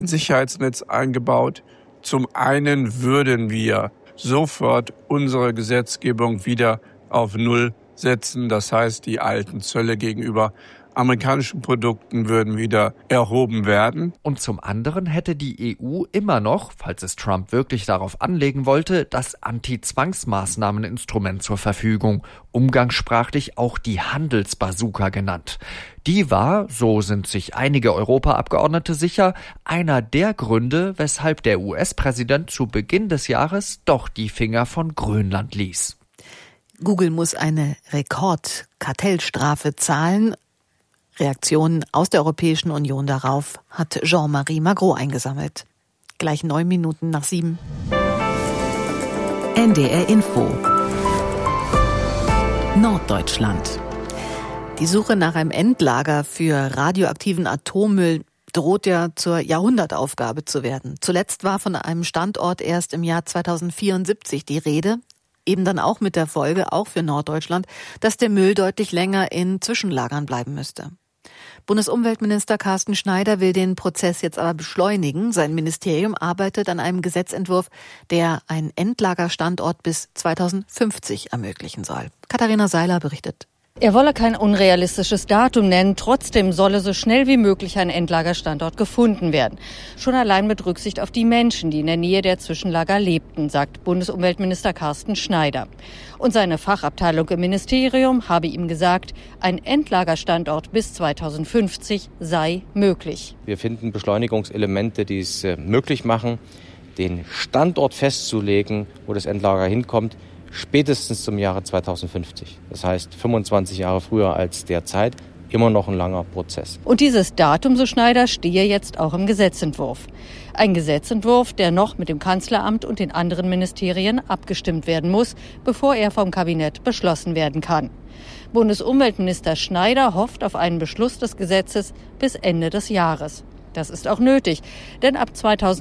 Sicherheitsnetz eingebaut. Zum einen würden wir sofort unsere Gesetzgebung wieder auf Null setzen. Das heißt, die alten Zölle gegenüber amerikanischen Produkten würden wieder erhoben werden. Und zum anderen hätte die EU immer noch, falls es Trump wirklich darauf anlegen wollte, das Anti-Zwangsmaßnahmen-Instrument zur Verfügung, umgangssprachlich auch die Handelsbazooka genannt. Die war, so sind sich einige Europaabgeordnete sicher, einer der Gründe, weshalb der US-Präsident zu Beginn des Jahres doch die Finger von Grönland ließ. Google muss eine Rekordkartellstrafe zahlen. Reaktionen aus der Europäischen Union darauf hat Jean-Marie Magro eingesammelt. Gleich 7:09. NDR Info Norddeutschland. Die Suche nach einem Endlager für radioaktiven Atommüll droht ja zur Jahrhundertaufgabe zu werden. Zuletzt war von einem Standort erst im Jahr 2074 die Rede. Eben dann auch mit der Folge, auch für Norddeutschland, dass der Müll deutlich länger in Zwischenlagern bleiben müsste. Bundesumweltminister Carsten Schneider will den Prozess jetzt aber beschleunigen. Sein Ministerium arbeitet an einem Gesetzentwurf, der einen Endlagerstandort bis 2050 ermöglichen soll. Katharina Seiler berichtet. Er wolle kein unrealistisches Datum nennen, trotzdem solle so schnell wie möglich ein Endlagerstandort gefunden werden. Schon allein mit Rücksicht auf die Menschen, die in der Nähe der Zwischenlager lebten, sagt Bundesumweltminister Carsten Schneider. Und seine Fachabteilung im Ministerium habe ihm gesagt, ein Endlagerstandort bis 2050 sei möglich. Wir finden Beschleunigungselemente, die es möglich machen, den Standort festzulegen, wo das Endlager hinkommt, spätestens zum Jahre 2050. Das heißt 25 Jahre früher als derzeit. Immer noch ein langer Prozess. Und dieses Datum, so Schneider, stehe jetzt auch im Gesetzentwurf. Ein Gesetzentwurf, der noch mit dem Kanzleramt und den anderen Ministerien abgestimmt werden muss, bevor er vom Kabinett beschlossen werden kann. Bundesumweltminister Schneider hofft auf einen Beschluss des Gesetzes bis Ende des Jahres. Das ist auch nötig, denn ab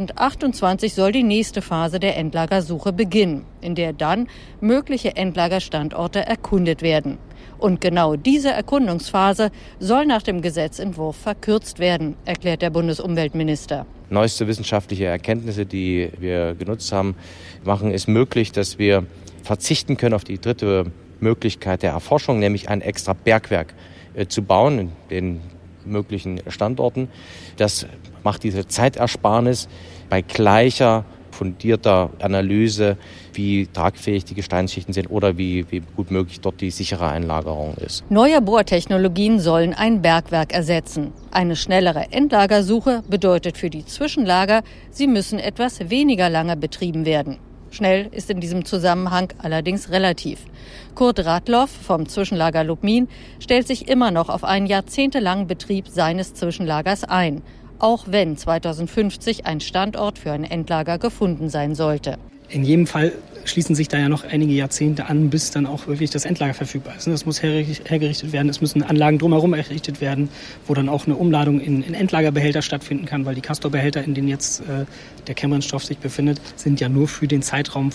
2028 soll die nächste Phase der Endlagersuche beginnen, in der dann mögliche Endlagerstandorte erkundet werden. Und genau diese Erkundungsphase soll nach dem Gesetzentwurf verkürzt werden, erklärt der Bundesumweltminister. Neueste wissenschaftliche Erkenntnisse, die wir genutzt haben, machen es möglich, dass wir verzichten können auf die dritte Möglichkeit der Erforschung, nämlich ein extra Bergwerk zu bauen in den möglichen Standorten. Das macht diese Zeitersparnis bei gleicher fundierter Analyse, wie tragfähig die Gesteinsschichten sind oder wie gut möglich dort die sichere Einlagerung ist. Neue Bohrtechnologien sollen ein Bergwerk ersetzen. Eine schnellere Endlagersuche bedeutet für die Zwischenlager, sie müssen etwas weniger lange betrieben werden. Schnell ist in diesem Zusammenhang allerdings relativ. Kurt Radloff vom Zwischenlager Lubmin stellt sich immer noch auf einen jahrzehntelangen Betrieb seines Zwischenlagers ein, auch wenn 2050 ein Standort für ein Endlager gefunden sein sollte. In jedem Fall schließen sich da ja noch einige Jahrzehnte an, bis dann auch wirklich das Endlager verfügbar ist. Das muss hergerichtet werden, es müssen Anlagen drumherum errichtet werden, wo dann auch eine Umladung in Endlagerbehälter stattfinden kann, weil die Castor-Behälter, in denen jetzt der Kernbrennstoff sich befindet, sind ja nur für den Zeitraum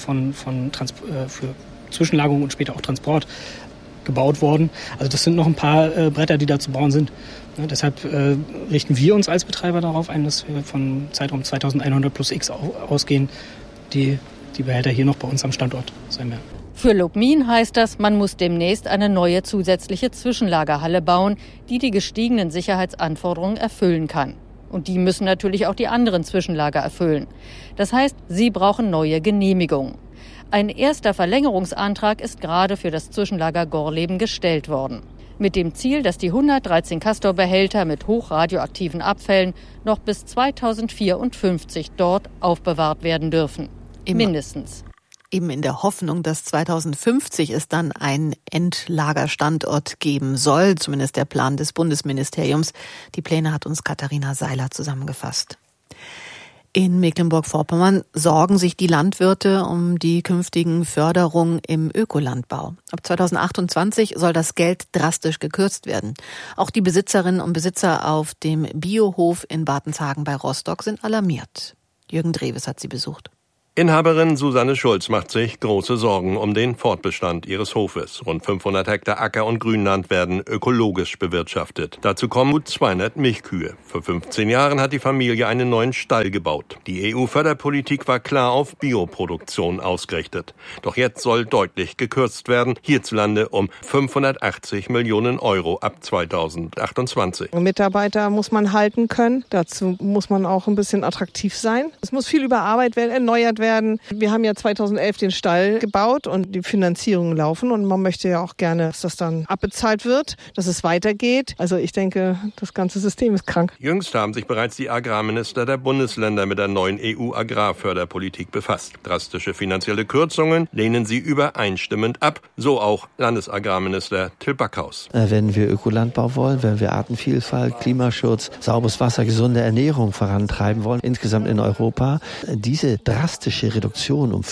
für Zwischenlagerung und später auch Transport gebaut worden. Also das sind noch ein paar Bretter, die da zu bauen sind. Ja, deshalb richten wir uns als Betreiber darauf ein, dass wir von Zeitraum 2100 plus X ausgehen, die Behälter hier noch bei uns am Standort sein werden. Für Lubmin heißt das, man muss demnächst eine neue zusätzliche Zwischenlagerhalle bauen, die die gestiegenen Sicherheitsanforderungen erfüllen kann. Und die müssen natürlich auch die anderen Zwischenlager erfüllen. Das heißt, sie brauchen neue Genehmigungen. Ein erster Verlängerungsantrag ist gerade für das Zwischenlager Gorleben gestellt worden. Mit dem Ziel, dass die 113 Castor-Behälter mit hochradioaktiven Abfällen noch bis 2054 dort aufbewahrt werden dürfen. Mindestens. Eben in der Hoffnung, dass 2050 es dann einen Endlagerstandort geben soll, zumindest der Plan des Bundesministeriums. Die Pläne hat uns Katharina Seiler zusammengefasst. In Mecklenburg-Vorpommern sorgen sich die Landwirte um die künftigen Förderungen im Ökolandbau. Ab 2028 soll das Geld drastisch gekürzt werden. Auch die Besitzerinnen und Besitzer auf dem Biohof in Bartenshagen bei Rostock sind alarmiert. Jürgen Dreves hat sie besucht. Inhaberin Susanne Schulz macht sich große Sorgen um den Fortbestand ihres Hofes. Rund 500 Hektar Acker- und Grünland werden ökologisch bewirtschaftet. Dazu kommen gut 200 Milchkühe. Vor 15 Jahren hat die Familie einen neuen Stall gebaut. Die EU-Förderpolitik war klar auf Bioproduktion ausgerichtet. Doch jetzt soll deutlich gekürzt werden, hierzulande um 580 Millionen Euro ab 2028. Mitarbeiter muss man halten können. Dazu muss man auch ein bisschen attraktiv sein. Es muss viel überarbeitet werden, erneuert werden. Wir haben ja 2011 den Stall gebaut und die Finanzierungen laufen und man möchte ja auch gerne, dass das dann abbezahlt wird, dass es weitergeht. Also ich denke, das ganze System ist krank. Jüngst haben sich bereits die Agrarminister der Bundesländer mit der neuen EU-Agrarförderpolitik befasst. Drastische finanzielle Kürzungen lehnen sie übereinstimmend ab, so auch Landesagrarminister Till Backhaus. Wenn wir Ökolandbau wollen, wenn wir Artenvielfalt, Klimaschutz, sauberes Wasser, gesunde Ernährung vorantreiben wollen, insgesamt in Europa, diese drastische Reduktion um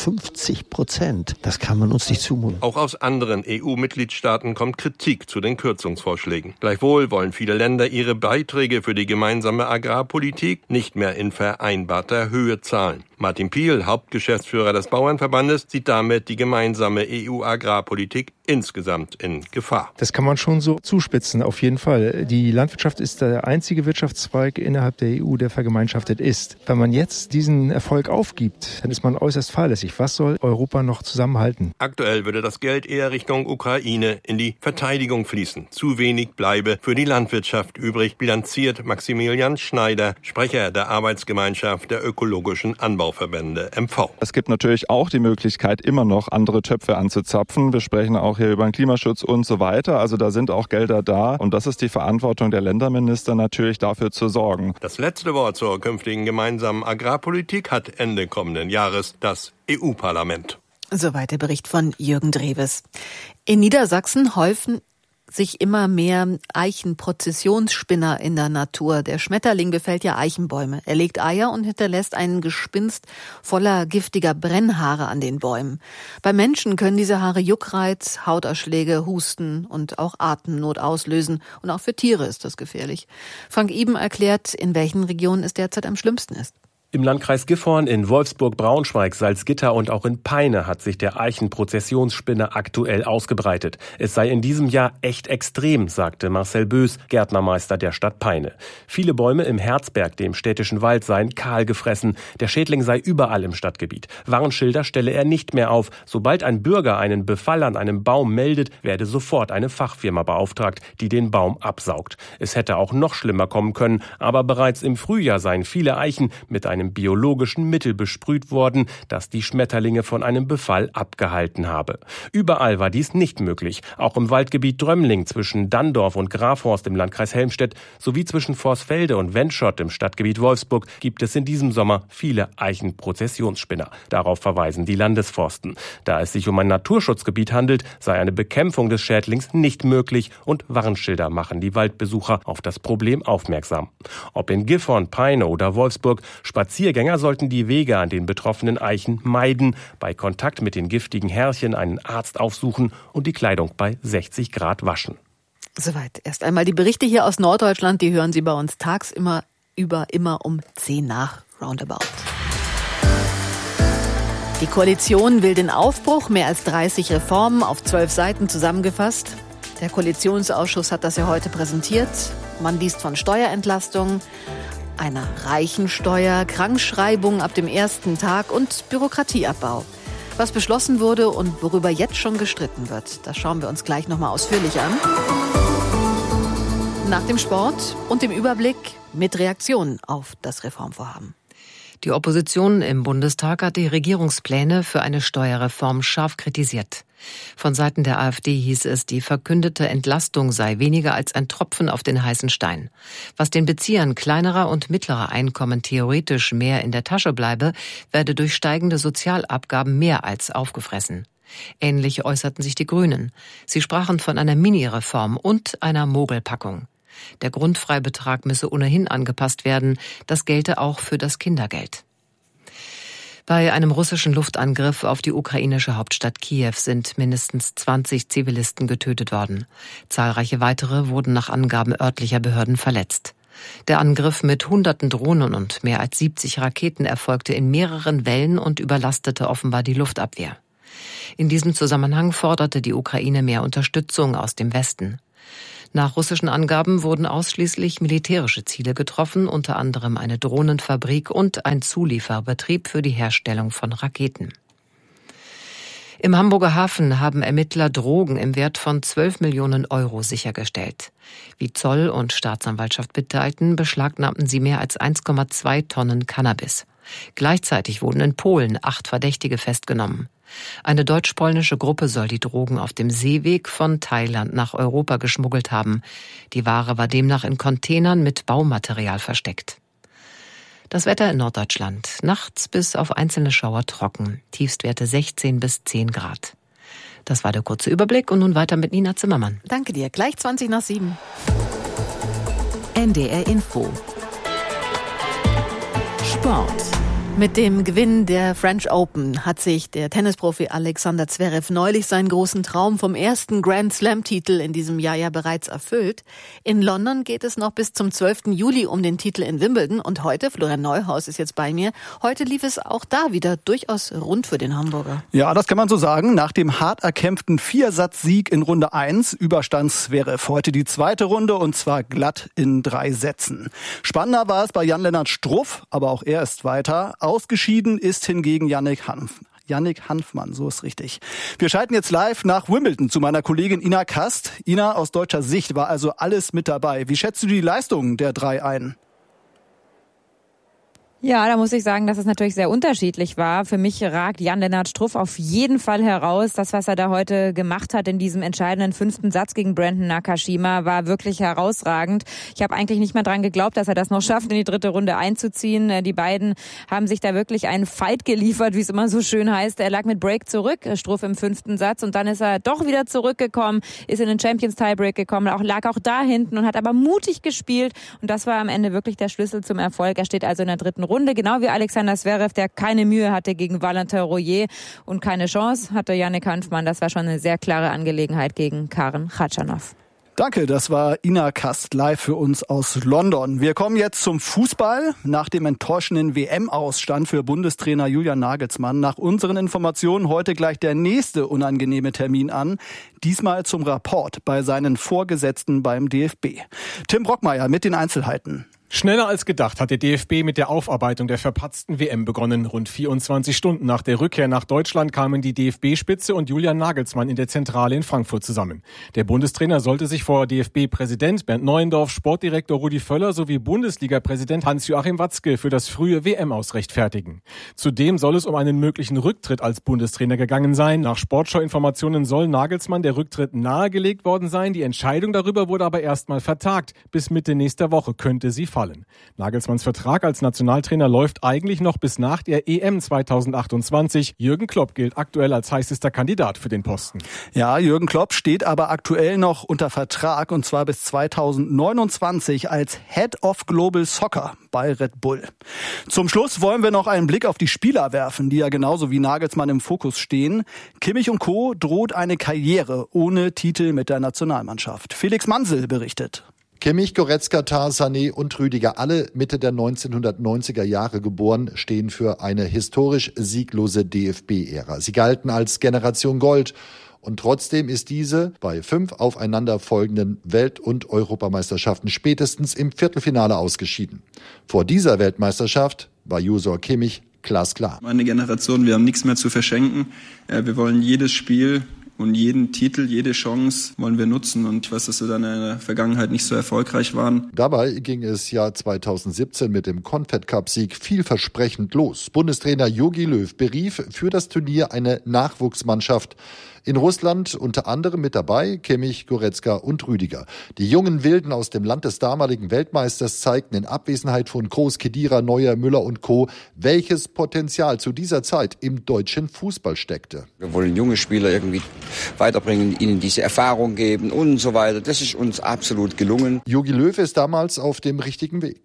50%, das kann man uns nicht zumuten. Auch aus anderen EU-Mitgliedstaaten kommt Kritik zu den Kürzungsvorschlägen. Gleichwohl wollen viele Länder ihre Beiträge für die gemeinsame Agrarpolitik nicht mehr in vereinbarter Höhe zahlen. Martin Piel, Hauptgeschäftsführer des Bauernverbandes, sieht damit die gemeinsame EU-Agrarpolitik insgesamt in Gefahr. Das kann man schon so zuspitzen, auf jeden Fall. Die Landwirtschaft ist der einzige Wirtschaftszweig innerhalb der EU, der vergemeinschaftet ist. Wenn man jetzt diesen Erfolg aufgibt, dann ist man äußerst fahrlässig. Was soll Europa noch zusammenhalten? Aktuell würde das Geld eher Richtung Ukraine in die Verteidigung fließen. Zu wenig bleibe für die Landwirtschaft übrig, bilanziert Maximilian Schneider, Sprecher der Arbeitsgemeinschaft der ökologischen Anbauverbände MV. Es gibt natürlich auch die Möglichkeit, immer noch andere Töpfe anzuzapfen. Wir sprechen auch hier über den Klimaschutz und so weiter. Also da sind auch Gelder da. Und das ist die Verantwortung der Länderminister natürlich, dafür zu sorgen. Das letzte Wort zur künftigen gemeinsamen Agrarpolitik hat Ende kommenden Jahres das EU-Parlament. Soweit der Bericht von Jürgen Dreves. In Niedersachsen häufen sich immer mehr Eichenprozessionsspinner in der Natur. Der Schmetterling befällt ja Eichenbäume. Er legt Eier und hinterlässt einen Gespinst voller giftiger Brennhaare an den Bäumen. Bei Menschen können diese Haare Juckreiz, Hautausschläge, Husten und auch Atemnot auslösen. Und auch für Tiere ist das gefährlich. Frank Iben erklärt, in welchen Regionen es derzeit am schlimmsten ist. Im Landkreis Gifhorn, in Wolfsburg, Braunschweig, Salzgitter und auch in Peine hat sich der Eichenprozessionsspinne aktuell ausgebreitet. Es sei in diesem Jahr echt extrem, sagte Marcel Bös, Gärtnermeister der Stadt Peine. Viele Bäume im Herzberg, dem städtischen Wald, seien kahl gefressen. Der Schädling sei überall im Stadtgebiet. Warnschilder stelle er nicht mehr auf. Sobald ein Bürger einen Befall an einem Baum meldet, werde sofort eine Fachfirma beauftragt, die den Baum absaugt. Es hätte auch noch schlimmer kommen können, aber bereits im Frühjahr seien viele Eichen mit einem biologischen Mittel besprüht worden, das die Schmetterlinge von einem Befall abgehalten habe. Überall war dies nicht möglich. Auch im Waldgebiet Drömmling zwischen Dandorf und Grafhorst im Landkreis Helmstedt sowie zwischen Vorsfelde und Wendschott im Stadtgebiet Wolfsburg gibt es in diesem Sommer viele Eichenprozessionsspinner. Darauf verweisen die Landesforsten. Da es sich um ein Naturschutzgebiet handelt, sei eine Bekämpfung des Schädlings nicht möglich und Warnschilder machen die Waldbesucher auf das Problem aufmerksam. Ob in Gifhorn, Peine oder Wolfsburg, Spaziergänger sollten die Wege an den betroffenen Eichen meiden, bei Kontakt mit den giftigen Härchen einen Arzt aufsuchen und die Kleidung bei 60 Grad waschen. Soweit erst einmal die Berichte hier aus Norddeutschland, die hören Sie bei uns tagsüber immer um 10 nach roundabout. Die Koalition will den Aufbruch, mehr als 30 Reformen auf 12 Seiten zusammengefasst. Der Koalitionsausschuss hat das ja heute präsentiert. Man liest von Steuerentlastungen, einer Reichensteuer, Krankschreibung ab dem ersten Tag und Bürokratieabbau. Was beschlossen wurde und worüber jetzt schon gestritten wird, das schauen wir uns gleich nochmal ausführlich an. Nach dem Sport und dem Überblick mit Reaktionen auf das Reformvorhaben. Die Opposition im Bundestag hat die Regierungspläne für eine Steuerreform scharf kritisiert. Von Seiten der AfD hieß es, die verkündete Entlastung sei weniger als ein Tropfen auf den heißen Stein. Was den Beziehern kleinerer und mittlerer Einkommen theoretisch mehr in der Tasche bleibe, werde durch steigende Sozialabgaben mehr als aufgefressen. Ähnlich äußerten sich die Grünen. Sie sprachen von einer Mini-Reform und einer Mogelpackung. Der Grundfreibetrag müsse ohnehin angepasst werden. Das gelte auch für das Kindergeld. Bei einem russischen Luftangriff auf die ukrainische Hauptstadt Kiew sind mindestens 20 Zivilisten getötet worden. Zahlreiche weitere wurden nach Angaben örtlicher Behörden verletzt. Der Angriff mit hunderten Drohnen und mehr als 70 Raketen erfolgte in mehreren Wellen und überlastete offenbar die Luftabwehr. In diesem Zusammenhang forderte die Ukraine mehr Unterstützung aus dem Westen. Nach russischen Angaben wurden ausschließlich militärische Ziele getroffen, unter anderem eine Drohnenfabrik und ein Zulieferbetrieb für die Herstellung von Raketen. Im Hamburger Hafen haben Ermittler Drogen im Wert von 12 Millionen Euro sichergestellt. Wie Zoll und Staatsanwaltschaft mitteilten, beschlagnahmten sie mehr als 1,2 Tonnen Cannabis. Gleichzeitig wurden in Polen 8 Verdächtige festgenommen. Eine deutsch-polnische Gruppe soll die Drogen auf dem Seeweg von Thailand nach Europa geschmuggelt haben. Die Ware war demnach in Containern mit Baumaterial versteckt. Das Wetter in Norddeutschland. Nachts bis auf einzelne Schauer trocken. Tiefstwerte 16 bis 10 Grad. Das war der kurze Überblick und nun weiter mit Nina Zimmermann. Danke dir. Gleich 7:20. NDR Info. Sport. Mit dem Gewinn der French Open hat sich der Tennisprofi Alexander Zverev neulich seinen großen Traum vom ersten Grand Slam-Titel in diesem Jahr ja bereits erfüllt. In London geht es noch bis zum 12. Juli um den Titel in Wimbledon und heute, Florian Neuhaus ist jetzt bei mir, heute lief es auch da wieder durchaus rund für den Hamburger. Ja, das kann man so sagen. Nach dem hart erkämpften 4-Satz-Sieg in Runde 1 überstand Zverev heute die zweite Runde und zwar glatt in 3 Sätzen. Spannender war es bei Jan-Lennart Struff, aber auch er ist weiter. Ausgeschieden ist hingegen Yannick Hanfmann, so ist richtig. Wir schalten jetzt live nach Wimbledon zu meiner Kollegin Ina Kast. Ina, aus deutscher Sicht war also alles mit dabei. Wie schätzt du die Leistung der 3 ein? Ja, da muss ich sagen, dass es natürlich sehr unterschiedlich war. Für mich ragt Jan-Lennart Struff auf jeden Fall heraus. Das, was er da heute gemacht hat in diesem entscheidenden 5. Satz gegen Brandon Nakashima, war wirklich herausragend. Ich habe eigentlich nicht mehr dran geglaubt, dass er das noch schafft, in die 3. Runde einzuziehen. Die beiden haben sich da wirklich einen Fight geliefert, wie es immer so schön heißt. Er lag mit Break zurück, Struff im 5. Satz, und dann ist er doch wieder zurückgekommen, ist in den Champions Tiebreak gekommen, lag auch da hinten und hat aber mutig gespielt. Und das war am Ende wirklich der Schlüssel zum Erfolg. Er steht also in der 3. Runde, genau wie Alexander Zverev, der keine Mühe hatte gegen Valentin Royer und keine Chance hatte Yannick Hanfmann. Das war schon eine sehr klare Angelegenheit gegen Karen Khachanov. Danke, das war Ina Kast live für uns aus London. Wir kommen jetzt zum Fußball. Nach dem enttäuschenden WM-Ausstand für Bundestrainer Julian Nagelsmann nach unseren Informationen heute gleich der nächste unangenehme Termin an. Diesmal zum Rapport bei seinen Vorgesetzten beim DFB. Tim Brockmeier mit den Einzelheiten. Schneller als gedacht hat der DFB mit der Aufarbeitung der verpatzten WM begonnen. Rund 24 Stunden nach der Rückkehr nach Deutschland kamen die DFB-Spitze und Julian Nagelsmann in der Zentrale in Frankfurt zusammen. Der Bundestrainer sollte sich vor DFB-Präsident Bernd Neuendorf, Sportdirektor Rudi Völler sowie Bundesliga-Präsident Hans-Joachim Watzke für das frühe WM-Aus rechtfertigen. Zudem soll es um einen möglichen Rücktritt als Bundestrainer gegangen sein. Nach Sportschau-Informationen soll Nagelsmann der Rücktritt nahegelegt worden sein. Die Entscheidung darüber wurde aber erstmal vertagt. Bis Mitte nächster Woche könnte sie fallen. Nagelsmanns Vertrag als Nationaltrainer läuft eigentlich noch bis nach der EM 2028. Jürgen Klopp gilt aktuell als heißester Kandidat für den Posten. Ja, Jürgen Klopp steht aber aktuell noch unter Vertrag und zwar bis 2029 als Head of Global Soccer bei Red Bull. Zum Schluss wollen wir noch einen Blick auf die Spieler werfen, die ja genauso wie Nagelsmann im Fokus stehen. Kimmich und Co. droht eine Karriere ohne Titel mit der Nationalmannschaft. Felix Mansel berichtet. Kimmich, Goretzka, Tah, Sané und Rüdiger, alle Mitte der 1990er Jahre geboren, stehen für eine historisch sieglose DFB-Ära. Sie galten als Generation Gold. Und trotzdem ist diese bei 5 aufeinanderfolgenden Welt- und Europameisterschaften spätestens im Viertelfinale ausgeschieden. Vor dieser Weltmeisterschaft war Jusor Kimmich glasklar. Meine Generation, wir haben nichts mehr zu verschenken. Wir wollen jedes Spiel und jeden Titel, jede Chance wollen wir nutzen. Und ich weiß, dass wir dann in der Vergangenheit nicht so erfolgreich waren. Dabei ging es Jahr 2017 mit dem Confed-Cup-Sieg vielversprechend los. Bundestrainer Jogi Löw berief für das Turnier eine Nachwuchsmannschaft. In Russland unter anderem mit dabei Kimmich, Goretzka und Rüdiger. Die jungen Wilden aus dem Land des damaligen Weltmeisters zeigten in Abwesenheit von Kroos, Khedira, Neuer, Müller und Co., welches Potenzial zu dieser Zeit im deutschen Fußball steckte. Wir wollen junge Spieler irgendwie weiterbringen, ihnen diese Erfahrung geben und so weiter. Das ist uns absolut gelungen. Jogi Löw ist damals auf dem richtigen Weg.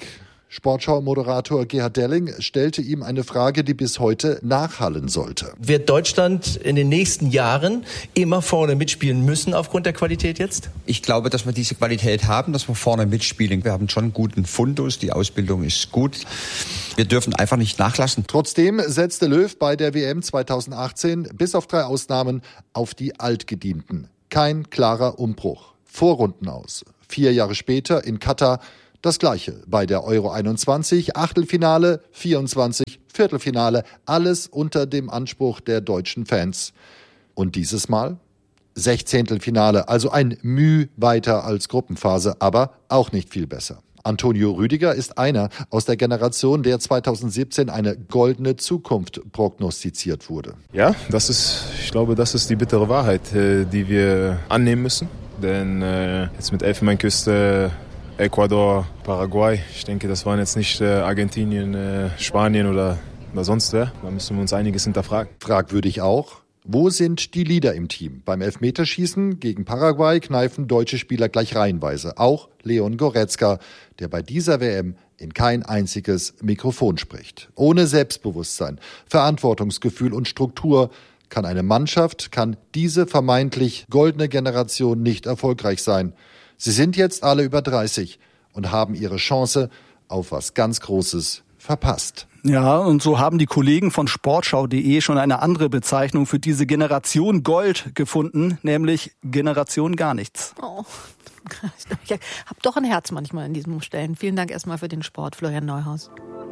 Sportschau-Moderator Gerhard Delling stellte ihm eine Frage, die bis heute nachhallen sollte. Wird Deutschland in den nächsten Jahren immer vorne mitspielen müssen aufgrund der Qualität jetzt? Ich glaube, dass wir diese Qualität haben, dass wir vorne mitspielen. Wir haben schon einen guten Fundus, die Ausbildung ist gut. Wir dürfen einfach nicht nachlassen. Trotzdem setzte Löw bei der WM 2018 bis auf 3 Ausnahmen auf die Altgedienten. Kein klarer Umbruch. Vorrunden aus. 4 Jahre später in Katar das Gleiche. Bei der Euro 21, Achtelfinale, 24, Viertelfinale. Alles unter dem Anspruch der deutschen Fans. Und dieses Mal 16. Also ein Müh weiter als Gruppenphase, aber auch nicht viel besser. Antonio Rüdiger ist einer aus der Generation, der 2017 eine goldene Zukunft prognostiziert wurde. Ja, ich glaube, das ist die bittere Wahrheit, die wir annehmen müssen. Denn jetzt mit Elfenbeinküste, Ecuador, Paraguay, ich denke, das waren jetzt nicht Argentinien, Spanien oder sonst wer. Da müssen wir uns einiges hinterfragen. Fragwürdig auch, wo sind die Leader im Team? Beim Elfmeterschießen gegen Paraguay kneifen deutsche Spieler gleich reihenweise. Auch Leon Goretzka, der bei dieser WM in kein einziges Mikrofon spricht. Ohne Selbstbewusstsein, Verantwortungsgefühl und Struktur kann eine Mannschaft, kann diese vermeintlich goldene Generation nicht erfolgreich sein. Sie sind jetzt alle über 30 und haben ihre Chance auf was ganz Großes verpasst. Ja, und so haben die Kollegen von Sportschau.de schon eine andere Bezeichnung für diese Generation Gold gefunden, nämlich Generation gar nichts. Oh, ich habe doch ein Herz manchmal in diesen Stellen. Vielen Dank erstmal für den Sport, Florian Neuhaus.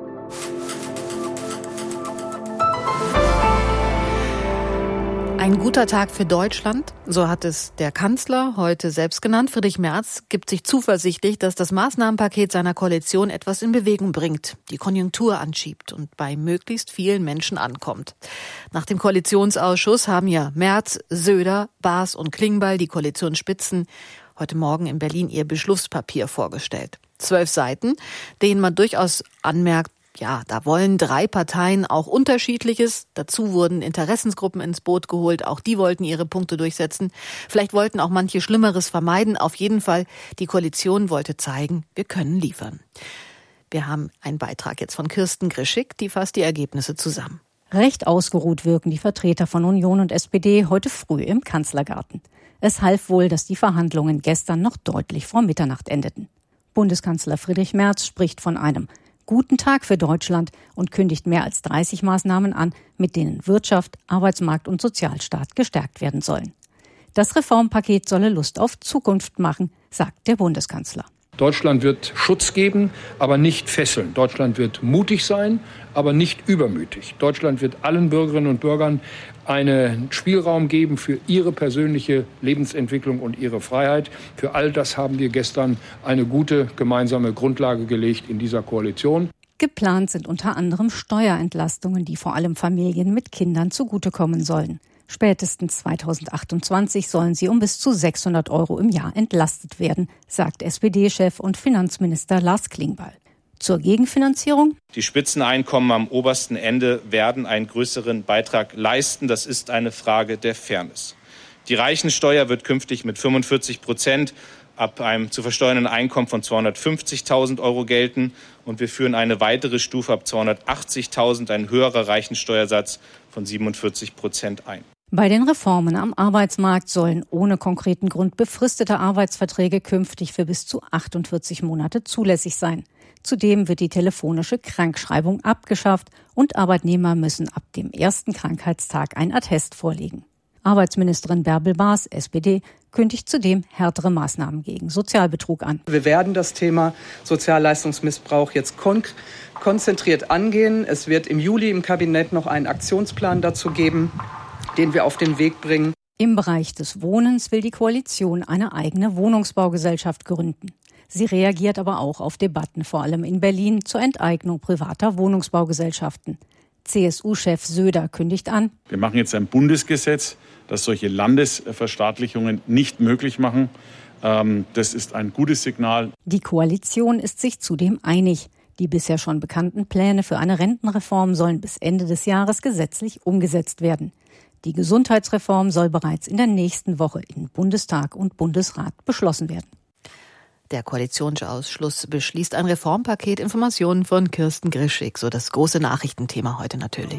Ein guter Tag für Deutschland, so hat es der Kanzler heute selbst genannt. Friedrich Merz gibt sich zuversichtlich, dass das Maßnahmenpaket seiner Koalition etwas in Bewegung bringt, die Konjunktur anschiebt und bei möglichst vielen Menschen ankommt. Nach dem Koalitionsausschuss haben ja Merz, Söder, Baas und Klingbeil, die Koalitionsspitzen, heute Morgen in Berlin ihr Beschlusspapier vorgestellt. 12 Seiten, denen man durchaus anmerkt, ja, da wollen 3 Parteien auch Unterschiedliches. Dazu wurden Interessensgruppen ins Boot geholt. Auch die wollten ihre Punkte durchsetzen. Vielleicht wollten auch manche Schlimmeres vermeiden. Auf jeden Fall, die Koalition wollte zeigen, wir können liefern. Wir haben einen Beitrag jetzt von Kirsten Grischig, die fasst die Ergebnisse zusammen. Recht ausgeruht wirken die Vertreter von Union und SPD heute früh im Kanzlergarten. Es half wohl, dass die Verhandlungen gestern noch deutlich vor Mitternacht endeten. Bundeskanzler Friedrich Merz spricht von einem guten Tag für Deutschland und kündigt mehr als 30 Maßnahmen an, mit denen Wirtschaft, Arbeitsmarkt und Sozialstaat gestärkt werden sollen. Das Reformpaket solle Lust auf Zukunft machen, sagt der Bundeskanzler. Deutschland wird Schutz geben, aber nicht fesseln. Deutschland wird mutig sein, aber nicht übermütig. Deutschland wird allen Bürgerinnen und Bürgern einen Spielraum geben für ihre persönliche Lebensentwicklung und ihre Freiheit. Für all das haben wir gestern eine gute gemeinsame Grundlage gelegt in dieser Koalition. Geplant sind unter anderem Steuerentlastungen, die vor allem Familien mit Kindern zugutekommen sollen. Spätestens 2028 sollen sie um bis zu 600 € im Jahr entlastet werden, sagt SPD-Chef und Finanzminister Lars Klingbeil. Zur Gegenfinanzierung? Die Spitzeneinkommen am obersten Ende werden einen größeren Beitrag leisten. Das ist eine Frage der Fairness. Die Reichensteuer wird künftig mit 45% ab einem zu versteuernden Einkommen von 250.000 € gelten. Und wir führen eine weitere Stufe ab 280.000, ein höherer Reichensteuersatz von 47% ein. Bei den Reformen am Arbeitsmarkt sollen ohne konkreten Grund befristete Arbeitsverträge künftig für bis zu 48 Monate zulässig sein. Zudem wird die telefonische Krankschreibung abgeschafft und Arbeitnehmer müssen ab dem ersten Krankheitstag ein Attest vorlegen. Arbeitsministerin Bärbel Baas, SPD, kündigt zudem härtere Maßnahmen gegen Sozialbetrug an. Wir werden das Thema Sozialleistungsmissbrauch jetzt konzentriert angehen. Es wird im Juli im Kabinett noch einen Aktionsplan dazu geben, den wir auf den Weg bringen. Im Bereich des Wohnens will die Koalition eine eigene Wohnungsbaugesellschaft gründen. Sie reagiert aber auch auf Debatten, vor allem in Berlin, zur Enteignung privater Wohnungsbaugesellschaften. CSU-Chef Söder kündigt an: Wir machen jetzt ein Bundesgesetz, das solche Landesverstaatlichungen nicht möglich machen. Das ist ein gutes Signal. Die Koalition ist sich zudem einig. Die bisher schon bekannten Pläne für eine Rentenreform sollen bis Ende des Jahres gesetzlich umgesetzt werden. Die Gesundheitsreform soll bereits in der nächsten Woche in Bundestag und Bundesrat beschlossen werden. Der Koalitionsausschuss beschließt ein Reformpaket. Informationen von Kirsten Grischig. So das große Nachrichtenthema heute natürlich.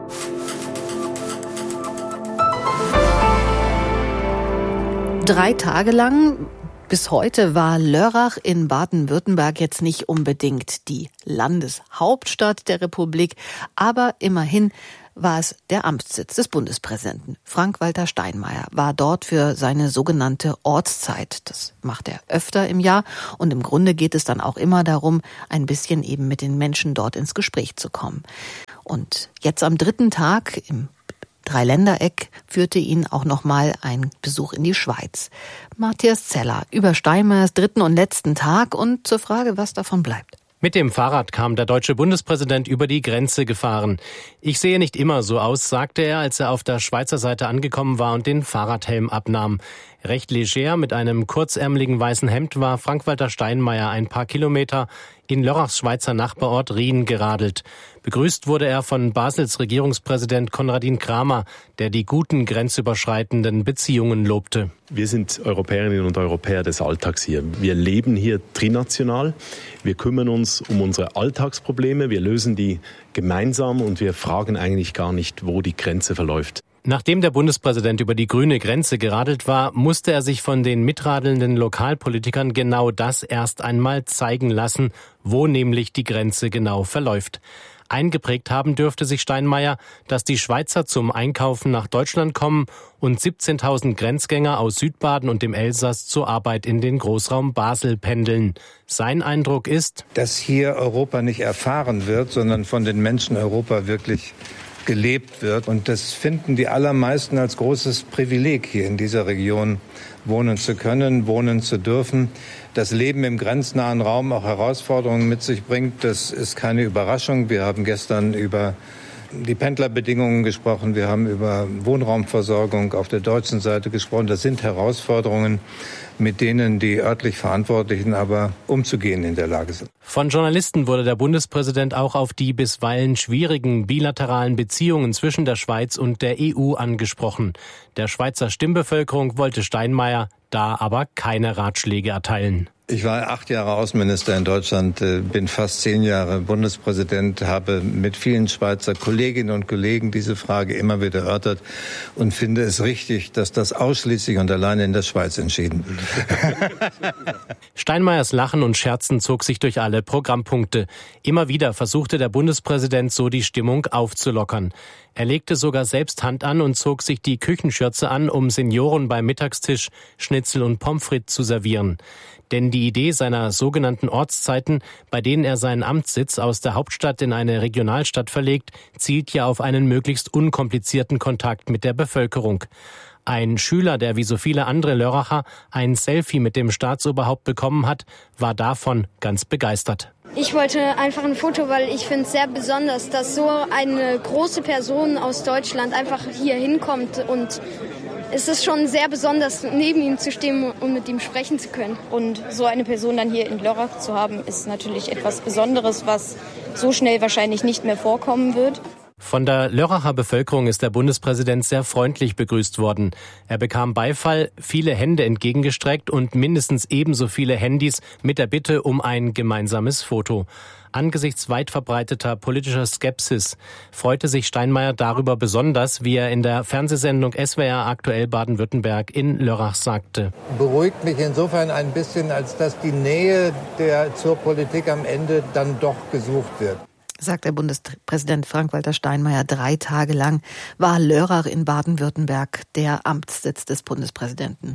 Drei Tage lang bis heute war Lörrach in Baden-Württemberg jetzt nicht unbedingt die Landeshauptstadt der Republik, aber immerhin war es der Amtssitz des Bundespräsidenten. Frank-Walter Steinmeier war dort für seine sogenannte Ortszeit. Das macht er öfter im Jahr und im Grunde geht es dann auch immer darum, ein bisschen eben mit den Menschen dort ins Gespräch zu kommen. Und jetzt am dritten Tag im Dreiländereck führte ihn auch nochmal ein Besuch in die Schweiz. Matthias Zeller über Steinmeiers dritten und letzten Tag und zur Frage, was davon bleibt. Mit dem Fahrrad kam der deutsche Bundespräsident über die Grenze gefahren. Ich sehe nicht immer so aus, sagte er, als er auf der Schweizer Seite angekommen war und den Fahrradhelm abnahm. Recht leger mit einem kurzärmeligen weißen Hemd war Frank-Walter Steinmeier ein paar Kilometer in Lörrachs Schweizer Nachbarort Rien geradelt. Begrüßt wurde er von Basels Regierungspräsident Konradin Kramer, der die guten grenzüberschreitenden Beziehungen lobte. Wir sind Europäerinnen und Europäer des Alltags hier. Wir leben hier trinational. Wir kümmern uns um unsere Alltagsprobleme. Wir lösen die gemeinsam und wir fragen eigentlich gar nicht, wo die Grenze verläuft. Nachdem der Bundespräsident über die grüne Grenze geradelt war, musste er sich von den mitradelnden Lokalpolitikern genau das erst einmal zeigen lassen, wo nämlich die Grenze genau verläuft. Eingeprägt haben dürfte sich Steinmeier, dass die Schweizer zum Einkaufen nach Deutschland kommen und 17.000 Grenzgänger aus Südbaden und dem Elsass zur Arbeit in den Großraum Basel pendeln. Sein Eindruck ist, dass hier Europa nicht erfahren wird, sondern von den Menschen Europa wirklich gelebt wird. Und das finden die allermeisten als großes Privileg, hier in dieser Region wohnen zu können, wohnen zu dürfen. Das Leben im grenznahen Raum auch Herausforderungen mit sich bringt, das ist keine Überraschung. Wir haben gestern über die Pendlerbedingungen gesprochen, wir haben über Wohnraumversorgung auf der deutschen Seite gesprochen. Das sind Herausforderungen, mit denen die örtlich Verantwortlichen aber umzugehen in der Lage sind. Von Journalisten wurde der Bundespräsident auch auf die bisweilen schwierigen bilateralen Beziehungen zwischen der Schweiz und der EU angesprochen. Der Schweizer Stimmbevölkerung wollte Steinmeier da aber keine Ratschläge erteilen. Ich war 8 Jahre Außenminister in Deutschland, bin fast 10 Jahre Bundespräsident, habe mit vielen Schweizer Kolleginnen und Kollegen diese Frage immer wieder erörtert und finde es richtig, dass das ausschließlich und alleine in der Schweiz entschieden wird. Steinmeiers Lachen und Scherzen zog sich durch alle Programmpunkte. Immer wieder versuchte der Bundespräsident so die Stimmung aufzulockern. Er legte sogar selbst Hand an und zog sich die Küchenschürze an, um Senioren beim Mittagstisch Schnitzel und Pommes frites zu servieren. Denn die Idee seiner sogenannten Ortszeiten, bei denen er seinen Amtssitz aus der Hauptstadt in eine Regionalstadt verlegt, zielt ja auf einen möglichst unkomplizierten Kontakt mit der Bevölkerung. Ein Schüler, der wie so viele andere Lörracher ein Selfie mit dem Staatsoberhaupt bekommen hat, war davon ganz begeistert. Ich wollte einfach ein Foto, weil ich finde es sehr besonders, dass so eine große Person aus Deutschland einfach hier hinkommt und es ist schon sehr besonders, neben ihm zu stehen und mit ihm sprechen zu können. Und so eine Person dann hier in Lörrach zu haben, ist natürlich etwas Besonderes, was so schnell wahrscheinlich nicht mehr vorkommen wird. Von der Lörracher Bevölkerung ist der Bundespräsident sehr freundlich begrüßt worden. Er bekam Beifall, viele Hände entgegengestreckt und mindestens ebenso viele Handys mit der Bitte um ein gemeinsames Foto. Angesichts weit verbreiteter politischer Skepsis freute sich Steinmeier darüber besonders, wie er in der Fernsehsendung SWR Aktuell Baden-Württemberg in Lörrach sagte. Beruhigt mich insofern ein bisschen, als dass die Nähe zur Politik am Ende dann doch gesucht wird. Sagt der Bundespräsident Frank-Walter Steinmeier. 3 Tage lang war Lörrach in Baden-Württemberg der Amtssitz des Bundespräsidenten.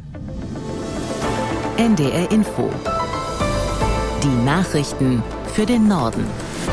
NDR Info. Die Nachrichten für den Norden.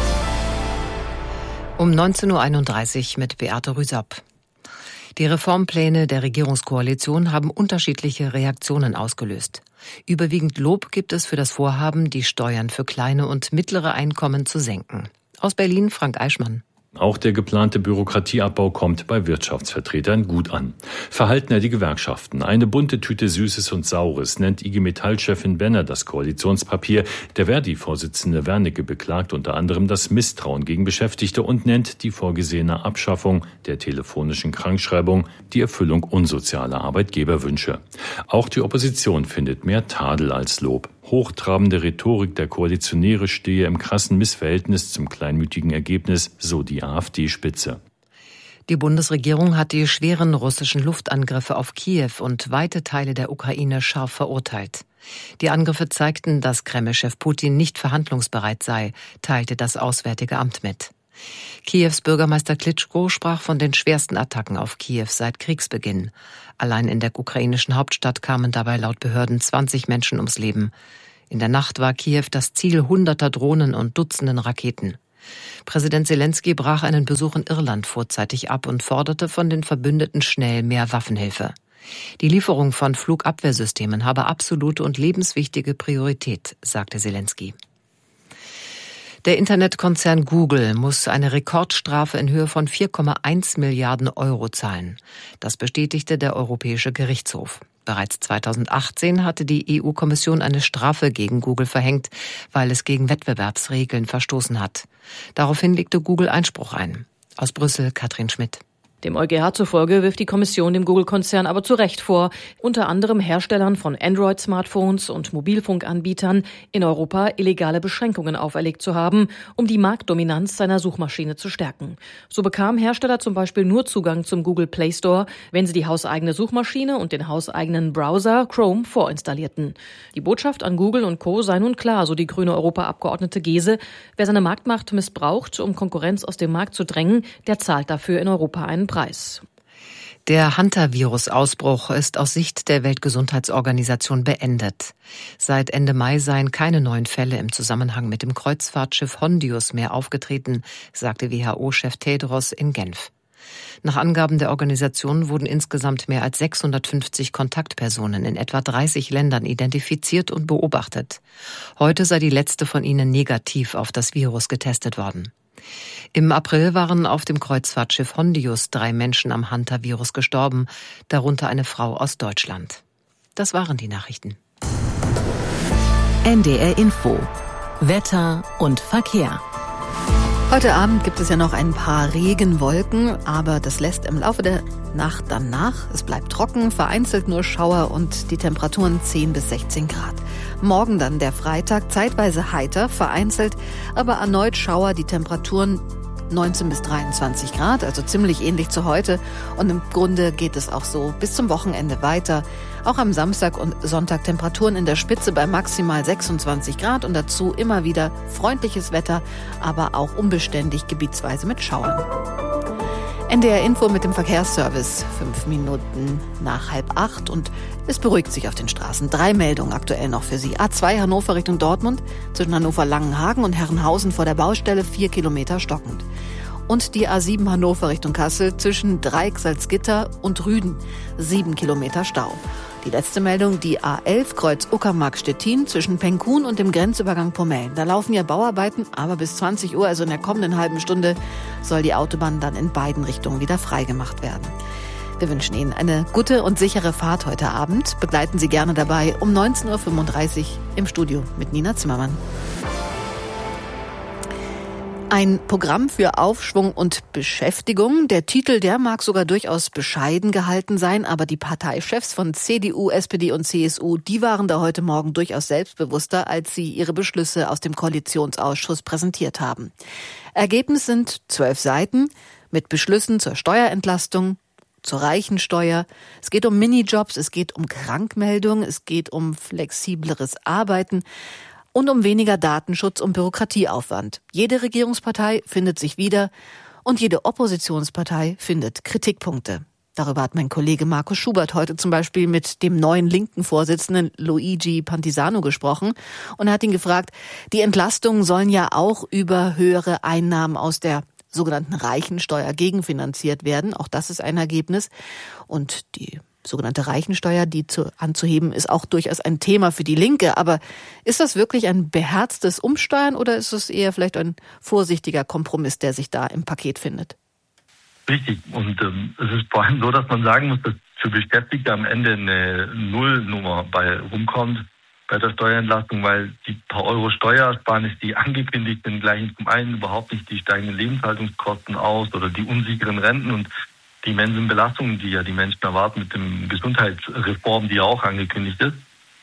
Um 19.31 Uhr mit Beate Rüsapp. Die Reformpläne der Regierungskoalition haben unterschiedliche Reaktionen ausgelöst. Überwiegend Lob gibt es für das Vorhaben, die Steuern für kleine und mittlere Einkommen zu senken. Aus Berlin Frank Eichmann. Auch der geplante Bürokratieabbau kommt bei Wirtschaftsvertretern gut an. Verhalten die Gewerkschaften. Eine bunte Tüte Süßes und Saures nennt IG Metall-Chefin Benner das Koalitionspapier. Der Verdi-Vorsitzende Wernicke beklagt unter anderem das Misstrauen gegen Beschäftigte und nennt die vorgesehene Abschaffung der telefonischen Krankschreibung die Erfüllung unsozialer Arbeitgeberwünsche. Auch die Opposition findet mehr Tadel als Lob. Hochtrabende Rhetorik der Koalitionäre stehe im krassen Missverhältnis zum kleinmütigen Ergebnis, so die AfD-Spitze. Die Bundesregierung hat die schweren russischen Luftangriffe auf Kiew und weite Teile der Ukraine scharf verurteilt. Die Angriffe zeigten, dass Kreml-Chef Putin nicht verhandlungsbereit sei, teilte das Auswärtige Amt mit. Kiews Bürgermeister Klitschko sprach von den schwersten Attacken auf Kiew seit Kriegsbeginn. Allein in der ukrainischen Hauptstadt kamen dabei laut Behörden 20 Menschen ums Leben. In der Nacht war Kiew das Ziel hunderter Drohnen und Dutzenden Raketen. Präsident Zelensky brach einen Besuch in Irland vorzeitig ab und forderte von den Verbündeten schnell mehr Waffenhilfe. Die Lieferung von Flugabwehrsystemen habe absolute und lebenswichtige Priorität, sagte Zelensky. Der Internetkonzern Google muss eine Rekordstrafe in Höhe von 4,1 Milliarden Euro zahlen. Das bestätigte der Europäische Gerichtshof. Bereits 2018 hatte die EU-Kommission eine Strafe gegen Google verhängt, weil es gegen Wettbewerbsregeln verstoßen hat. Daraufhin legte Google Einspruch ein. Aus Brüssel Katrin Schmidt. Dem EuGH zufolge wirft die Kommission dem Google-Konzern aber zu Recht vor, unter anderem Herstellern von Android-Smartphones und Mobilfunkanbietern in Europa illegale Beschränkungen auferlegt zu haben, um die Marktdominanz seiner Suchmaschine zu stärken. So bekamen Hersteller zum Beispiel nur Zugang zum Google Play Store, wenn sie die hauseigene Suchmaschine und den hauseigenen Browser Chrome vorinstallierten. Die Botschaft an Google und Co. sei nun klar, so die grüne Europaabgeordnete Gese. Wer seine Marktmacht missbraucht, um Konkurrenz aus dem Markt zu drängen, der zahlt dafür in Europa einen Preis. Der Hantavirus-Ausbruch ist aus Sicht der Weltgesundheitsorganisation beendet. Seit Ende Mai seien keine neuen Fälle im Zusammenhang mit dem Kreuzfahrtschiff Hondius mehr aufgetreten, sagte WHO-Chef Tedros in Genf. Nach Angaben der Organisation wurden insgesamt mehr als 650 Kontaktpersonen in etwa 30 Ländern identifiziert und beobachtet. Heute sei die letzte von ihnen negativ auf das Virus getestet worden. Im April waren auf dem Kreuzfahrtschiff Hondius 3 Menschen am Hantavirus gestorben, darunter eine Frau aus Deutschland. Das waren die Nachrichten. NDR Info. Wetter und Verkehr. Heute Abend gibt es ja noch ein paar Regenwolken, aber das lässt im Laufe der Nacht dann nach. Es bleibt trocken, vereinzelt nur Schauer und die Temperaturen 10 bis 16 Grad. Morgen dann der Freitag, zeitweise heiter, vereinzelt, aber erneut Schauer, die Temperaturen 19 bis 23 Grad, also ziemlich ähnlich zu heute. Und im Grunde geht es auch so bis zum Wochenende weiter. Auch am Samstag und Sonntag Temperaturen in der Spitze bei maximal 26 Grad und dazu immer wieder freundliches Wetter, aber auch unbeständig gebietsweise mit Schauern. NDR Info mit dem Verkehrsservice, 5 Minuten nach 7:30 und es beruhigt sich auf den Straßen. 3 Meldungen aktuell noch für Sie. A2 Hannover Richtung Dortmund, zwischen Hannover-Langenhagen und Herrenhausen vor der Baustelle 4 Kilometer stockend. Und die A7 Hannover Richtung Kassel zwischen Dreieck-Salzgitter und Rüden, 7 Kilometer Stau. Die letzte Meldung, die A11 Kreuz Uckermark-Stettin zwischen Penkun und dem Grenzübergang Pomellen. Da laufen ja Bauarbeiten, aber bis 20 Uhr, also in der kommenden halben Stunde, soll die Autobahn dann in beiden Richtungen wieder freigemacht werden. Wir wünschen Ihnen eine gute und sichere Fahrt heute Abend. Begleiten Sie gerne dabei um 19.35 Uhr im Studio mit Nina Zimmermann. Ein Programm für Aufschwung und Beschäftigung. Der Titel, der mag sogar durchaus bescheiden gehalten sein, aber die Parteichefs von CDU, SPD und CSU, die waren da heute Morgen durchaus selbstbewusster, als sie ihre Beschlüsse aus dem Koalitionsausschuss präsentiert haben. Ergebnis sind 12 Seiten mit Beschlüssen zur Steuerentlastung, zur Reichensteuer. Es geht um Minijobs, es geht um Krankmeldung, es geht um flexibleres Arbeiten und um weniger Datenschutz und Bürokratieaufwand. Jede Regierungspartei findet sich wieder und jede Oppositionspartei findet Kritikpunkte. Darüber hat mein Kollege Markus Schubert heute zum Beispiel mit dem neuen linken Vorsitzenden Luigi Pantisano gesprochen und er hat ihn gefragt, die Entlastungen sollen ja auch über höhere Einnahmen aus der sogenannten Reichensteuer gegenfinanziert werden. Auch das ist ein Ergebnis. Und die sogenannte Reichensteuer, die anzuheben, ist auch durchaus ein Thema für die Linke. Aber ist das wirklich ein beherztes Umsteuern oder ist es eher vielleicht ein vorsichtiger Kompromiss, der sich da im Paket findet? Richtig. Und es ist vor allem so, dass man sagen muss, dass für Beschäftigte am Ende eine Nullnummer bei rumkommt bei der Steuerentlastung, weil die paar Euro Steuersparnis, die angekündigt sind, gleichen zum einen überhaupt nicht die steigenden Lebenshaltungskosten aus oder die unsicheren Renten und die immensen Belastungen, die ja die Menschen erwarten mit dem Gesundheitsreform, die ja auch angekündigt ist.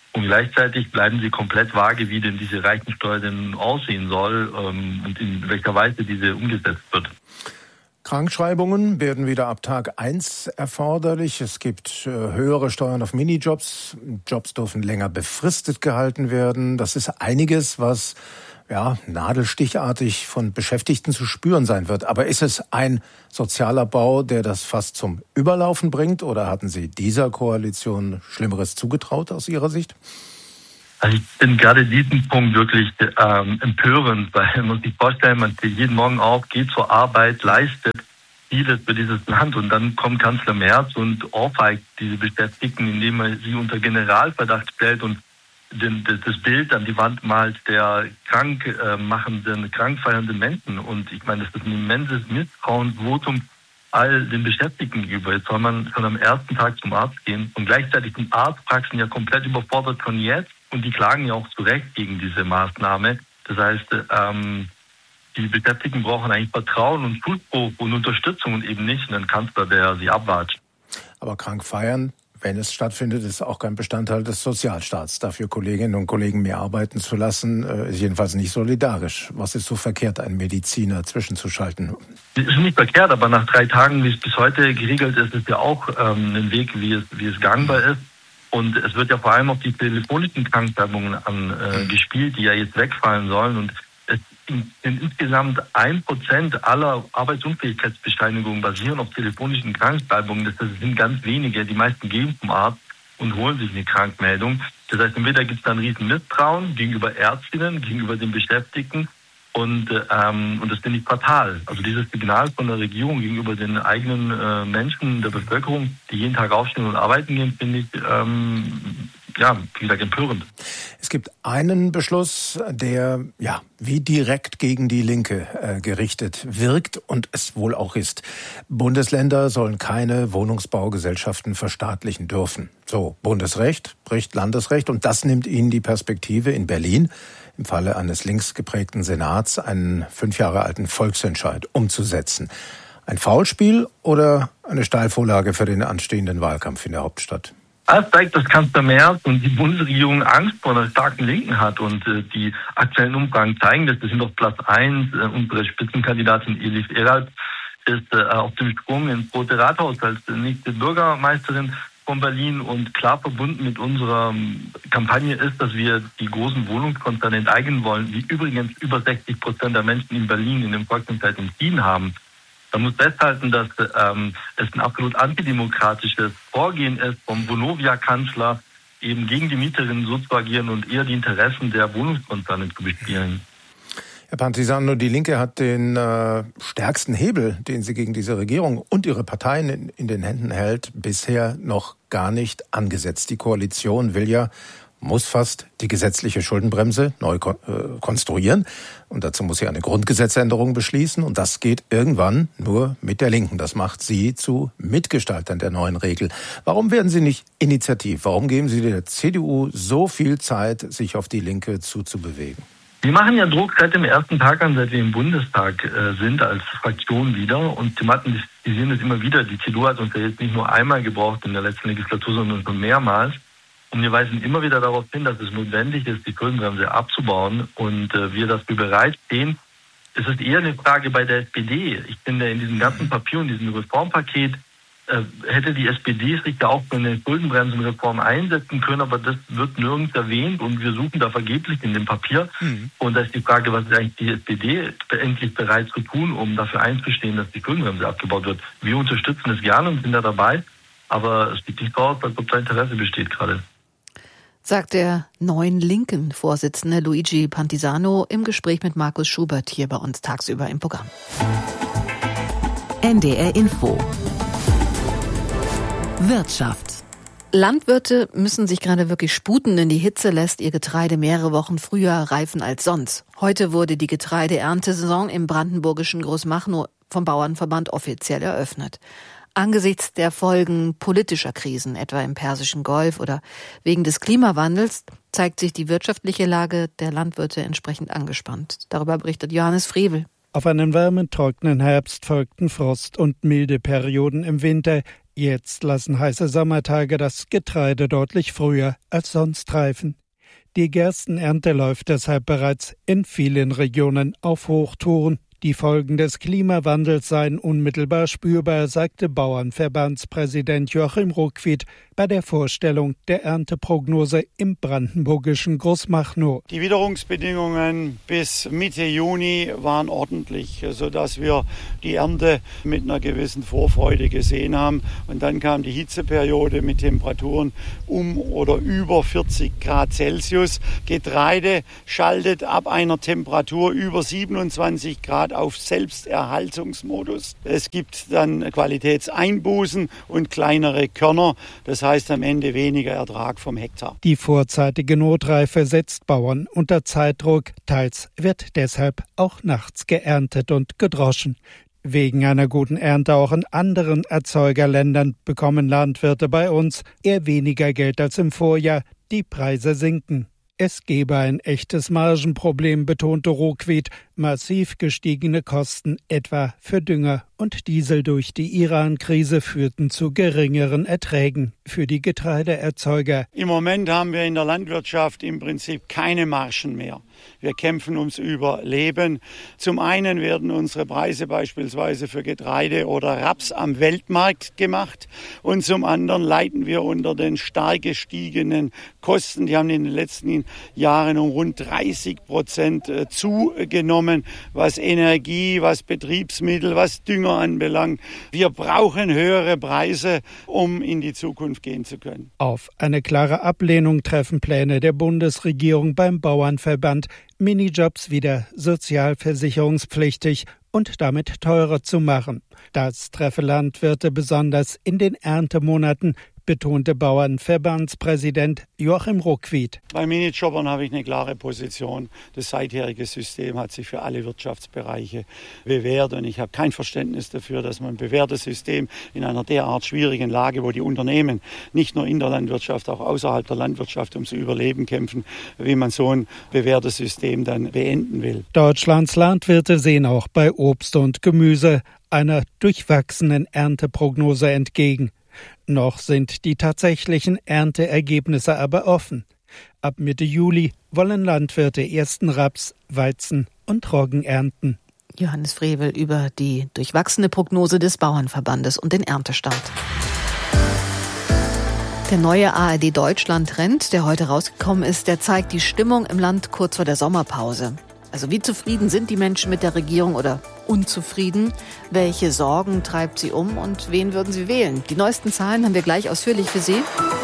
Und gleichzeitig bleiben sie komplett vage, wie denn diese Reichensteuer denn aussehen soll und in welcher Weise diese umgesetzt wird. Krankschreibungen werden wieder ab Tag 1 erforderlich. Es gibt höhere Steuern auf Minijobs. Jobs dürfen länger befristet gehalten werden. Das ist einiges, was nadelstichartig von Beschäftigten zu spüren sein wird. Aber ist es ein sozialer Bau, der das fast zum Überlaufen bringt? Oder hatten Sie dieser Koalition Schlimmeres zugetraut aus Ihrer Sicht? Also ich bin gerade diesen Punkt wirklich empörend, weil man muss sich vorstellen, man steht jeden Morgen auf, geht zur Arbeit, leistet vieles für dieses Land und dann kommt Kanzler Merz und ohrfeigt diese Beschäftigten, indem er sie unter Generalverdacht stellt und das Bild an die Wand malt der krankfeiernden Menschen. Und ich meine, das ist ein immenses Misstrauensvotum all den Beschäftigten gegenüber. Jetzt soll man schon am ersten Tag zum Arzt gehen und gleichzeitig sind Arztpraxen ja komplett überfordert von jetzt und die klagen ja auch zu Recht gegen diese Maßnahme. Das heißt, die Beschäftigten brauchen eigentlich Vertrauen und Zuspruch und Unterstützung und eben nicht einen Kanzler, der sie abwatscht. Aber krank feiern, wenn es stattfindet, ist auch kein Bestandteil des Sozialstaats. Dafür Kolleginnen und Kollegen mehr arbeiten zu lassen, ist jedenfalls nicht solidarisch. Was ist so verkehrt, einen Mediziner zwischenzuschalten? Das ist nicht verkehrt, aber nach 3 Tagen, wie es bis heute geregelt ist, ist ja auch ein Weg, wie es gangbar ist. Und es wird ja vor allem auf die telefonischen Krankschreibungen angespielt, die ja jetzt wegfallen sollen. Und es sind insgesamt 1% aller Arbeitsunfähigkeitsbescheinigungen basieren auf telefonischen Krankschreibungen. Das sind ganz wenige. Die meisten gehen zum Arzt und holen sich eine Krankmeldung. Das heißt, entweder gibt es dann riesen Misstrauen gegenüber Ärztinnen, gegenüber den Beschäftigten. Und das finde ich fatal. Also dieses Signal von der Regierung gegenüber den eigenen Menschen der Bevölkerung, die jeden Tag aufstehen und arbeiten gehen, finde ich wie gesagt, empörend. Es gibt einen Beschluss, der wie direkt gegen die Linke gerichtet wirkt und es wohl auch ist. Bundesländer sollen keine Wohnungsbaugesellschaften verstaatlichen dürfen. So, Bundesrecht bricht Landesrecht und das nimmt ihnen die Perspektive in Berlin, im Falle eines links geprägten Senats, einen 5 Jahre alten Volksentscheid umzusetzen. Ein Foulspiel oder eine Steilvorlage für den anstehenden Wahlkampf in der Hauptstadt? Das zeigt, dass Kanzler Merz und die Bundesregierung Angst vor einer starken Linken hat. Und die aktuellen Umfragen zeigen das. Wir sind auf Platz 1. Unsere Spitzenkandidatin Elif Eralt ist auf dem Sprung ins Rote Rathaus als nächste Bürgermeisterin von Berlin. Und klar verbunden mit unserer Kampagne ist, dass wir die großen Wohnungskonzerne enteignen wollen, wie übrigens über 60% der Menschen in Berlin in dem Volksentscheid entschieden haben. Man muss festhalten, dass es ein absolut antidemokratisches Vorgehen ist, vom Vonovia-Kanzler eben gegen die Mieterinnen so zu agieren und eher die Interessen der Wohnungskonzerne zu bespielen. Herr Pantisano, die Linke hat den stärksten Hebel, den sie gegen diese Regierung und ihre Parteien in den Händen hält, bisher noch gar nicht angesetzt. Die Koalition muss fast die gesetzliche Schuldenbremse neu konstruieren. Und dazu muss sie eine Grundgesetzänderung beschließen. Und das geht irgendwann nur mit der Linken. Das macht sie zu Mitgestaltern der neuen Regel. Warum werden Sie nicht initiativ? Warum geben Sie der CDU so viel Zeit, sich auf die Linke zuzubewegen? Wir machen ja Druck seit dem ersten Tag an, seit wir im Bundestag sind, als Fraktion wieder. Und thematisieren es immer wieder. Die CDU hat uns ja jetzt nicht nur einmal gebraucht in der letzten Legislatur, sondern schon mehrmals. Und wir weisen immer wieder darauf hin, dass es notwendig ist, die Schuldenbremse abzubauen und wir dafür bereit stehen. Es ist eher eine Frage bei der SPD. Ich finde, in diesem ganzen Papier und diesem Reformpaket hätte die SPD sich da auch für eine Schuldenbremsenreform einsetzen können, aber das wird nirgends erwähnt und wir suchen da vergeblich in dem Papier. Und da ist die Frage, was ist eigentlich die SPD endlich bereit zu tun, um dafür einzustehen, dass die Schuldenbremse abgebaut wird. Wir unterstützen es gerne und sind da dabei, aber es sieht nicht so aus, als ob da Interesse besteht gerade. Sagt der neuen linken Vorsitzende Luigi Pantisano im Gespräch mit Markus Schubert hier bei uns tagsüber im Programm. NDR Info. Wirtschaft. Landwirte müssen sich gerade wirklich sputen, denn die Hitze lässt ihr Getreide mehrere Wochen früher reifen als sonst. Heute wurde die Getreideerntesaison im brandenburgischen Großmachnow vom Bauernverband offiziell eröffnet. Angesichts der Folgen politischer Krisen, etwa im Persischen Golf oder wegen des Klimawandels, zeigt sich die wirtschaftliche Lage der Landwirte entsprechend angespannt. Darüber berichtet Johannes Frevel. Auf einen warmen, trockenen Herbst folgten Frost- und milde Perioden im Winter. Jetzt lassen heiße Sommertage das Getreide deutlich früher als sonst reifen. Die Gerstenernte läuft deshalb bereits in vielen Regionen auf Hochtouren. Die Folgen des Klimawandels seien unmittelbar spürbar, sagte Bauernverbandspräsident Joachim Ruckwied bei der Vorstellung der Ernteprognose im brandenburgischen Großmachnow. Die Witterungsbedingungen bis Mitte Juni waren ordentlich, sodass wir die Ernte mit einer gewissen Vorfreude gesehen haben. Und dann kam die Hitzeperiode mit Temperaturen um oder über 40 Grad Celsius. Getreide schaltet ab einer Temperatur über 27 Grad auf Selbsterhaltungsmodus. Es gibt dann Qualitätseinbußen und kleinere Körner. Das heißt am Ende weniger Ertrag vom Hektar. Die vorzeitige Notreife setzt Bauern unter Zeitdruck. Teils wird deshalb auch nachts geerntet und gedroschen. Wegen einer guten Ernte auch in anderen Erzeugerländern bekommen Landwirte bei uns eher weniger Geld als im Vorjahr. Die Preise sinken. Es gebe ein echtes Margenproblem, betonte Ruckwied. Massiv gestiegene Kosten, etwa für Dünger und Diesel durch die Iran-Krise, führten zu geringeren Erträgen für die Getreideerzeuger. Im Moment haben wir in der Landwirtschaft im Prinzip keine Margen mehr. Wir kämpfen ums Überleben. Zum einen werden unsere Preise beispielsweise für Getreide oder Raps am Weltmarkt gemacht und zum anderen leiden wir unter den stark gestiegenen Kosten. Die haben in den letzten Jahren um rund 30% zugenommen, was Energie, was Betriebsmittel, was Dünger anbelangt. Wir brauchen höhere Preise, um in die Zukunft gehen zu können. Auf eine klare Ablehnung treffen Pläne der Bundesregierung beim Bauernverband, Minijobs wieder sozialversicherungspflichtig und damit teurer zu machen. Das treffe Landwirte besonders in den Erntemonaten, betonte Bauernverbandspräsident Joachim Ruckwied. Bei Minijobbern habe ich eine klare Position. Das seitherige System hat sich für alle Wirtschaftsbereiche bewährt und ich habe kein Verständnis dafür, dass man ein bewährtes System in einer derart schwierigen Lage, wo die Unternehmen nicht nur in der Landwirtschaft, auch außerhalb der Landwirtschaft ums Überleben kämpfen, wie man so ein bewährtes System dann beenden will. Deutschlands Landwirte sehen auch bei Obst und Gemüse einer durchwachsenen Ernteprognose entgegen. Noch sind die tatsächlichen Ernteergebnisse aber offen. Ab Mitte Juli wollen Landwirte ersten Raps, Weizen und Roggen ernten. Johannes Frevel über die durchwachsene Prognose des Bauernverbandes und den Erntestand. Der neue ARD Deutschland Trend, der heute rausgekommen ist, der zeigt die Stimmung im Land kurz vor der Sommerpause. Also wie zufrieden sind die Menschen mit der Regierung oder unzufrieden? Welche Sorgen treibt sie um und wen würden sie wählen? Die neuesten Zahlen haben wir gleich ausführlich für Sie.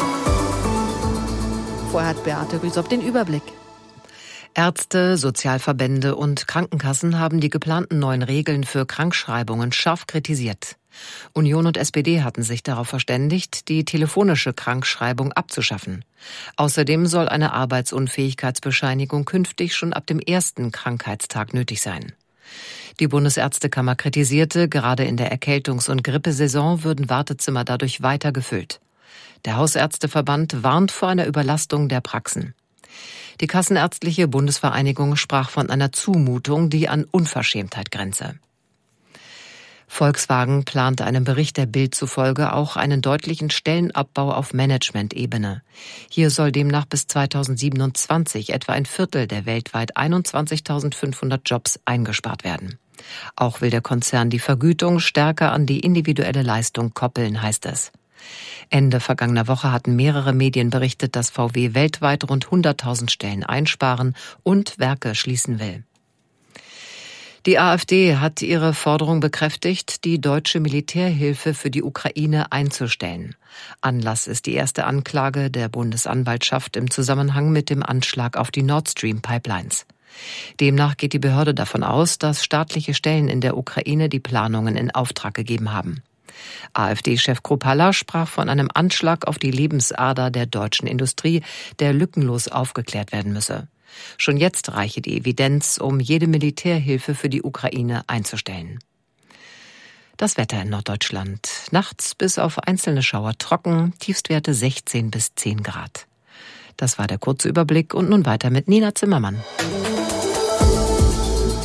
Vorher hat Beate Rüsop den Überblick. Ärzte, Sozialverbände und Krankenkassen haben die geplanten neuen Regeln für Krankschreibungen scharf kritisiert. Union und SPD hatten sich darauf verständigt, die telefonische Krankschreibung abzuschaffen. Außerdem soll eine Arbeitsunfähigkeitsbescheinigung künftig schon ab dem ersten Krankheitstag nötig sein. Die Bundesärztekammer kritisierte, gerade in der Erkältungs- und Grippesaison würden Wartezimmer dadurch weiter gefüllt. Der Hausärzteverband warnt vor einer Überlastung der Praxen. Die Kassenärztliche Bundesvereinigung sprach von einer Zumutung, die an Unverschämtheit grenze. Volkswagen plant einem Bericht der Bild zufolge auch einen deutlichen Stellenabbau auf Management-Ebene. Hier soll demnach bis 2027 etwa ein Viertel der weltweit 21.500 Jobs eingespart werden. Auch will der Konzern die Vergütung stärker an die individuelle Leistung koppeln, heißt es. Ende vergangener Woche hatten mehrere Medien berichtet, dass VW weltweit rund 100.000 Stellen einsparen und Werke schließen will. Die AfD hat ihre Forderung bekräftigt, die deutsche Militärhilfe für die Ukraine einzustellen. Anlass ist die erste Anklage der Bundesanwaltschaft im Zusammenhang mit dem Anschlag auf die Nord Stream Pipelines. Demnach geht die Behörde davon aus, dass staatliche Stellen in der Ukraine die Planungen in Auftrag gegeben haben. AfD-Chef Kruppalla sprach von einem Anschlag auf die Lebensader der deutschen Industrie, der lückenlos aufgeklärt werden müsse. Schon jetzt reiche die Evidenz, um jede Militärhilfe für die Ukraine einzustellen. Das Wetter in Norddeutschland. Nachts bis auf einzelne Schauer trocken, Tiefstwerte 16 bis 10 Grad. Das war der kurze Überblick und nun weiter mit Nina Zimmermann.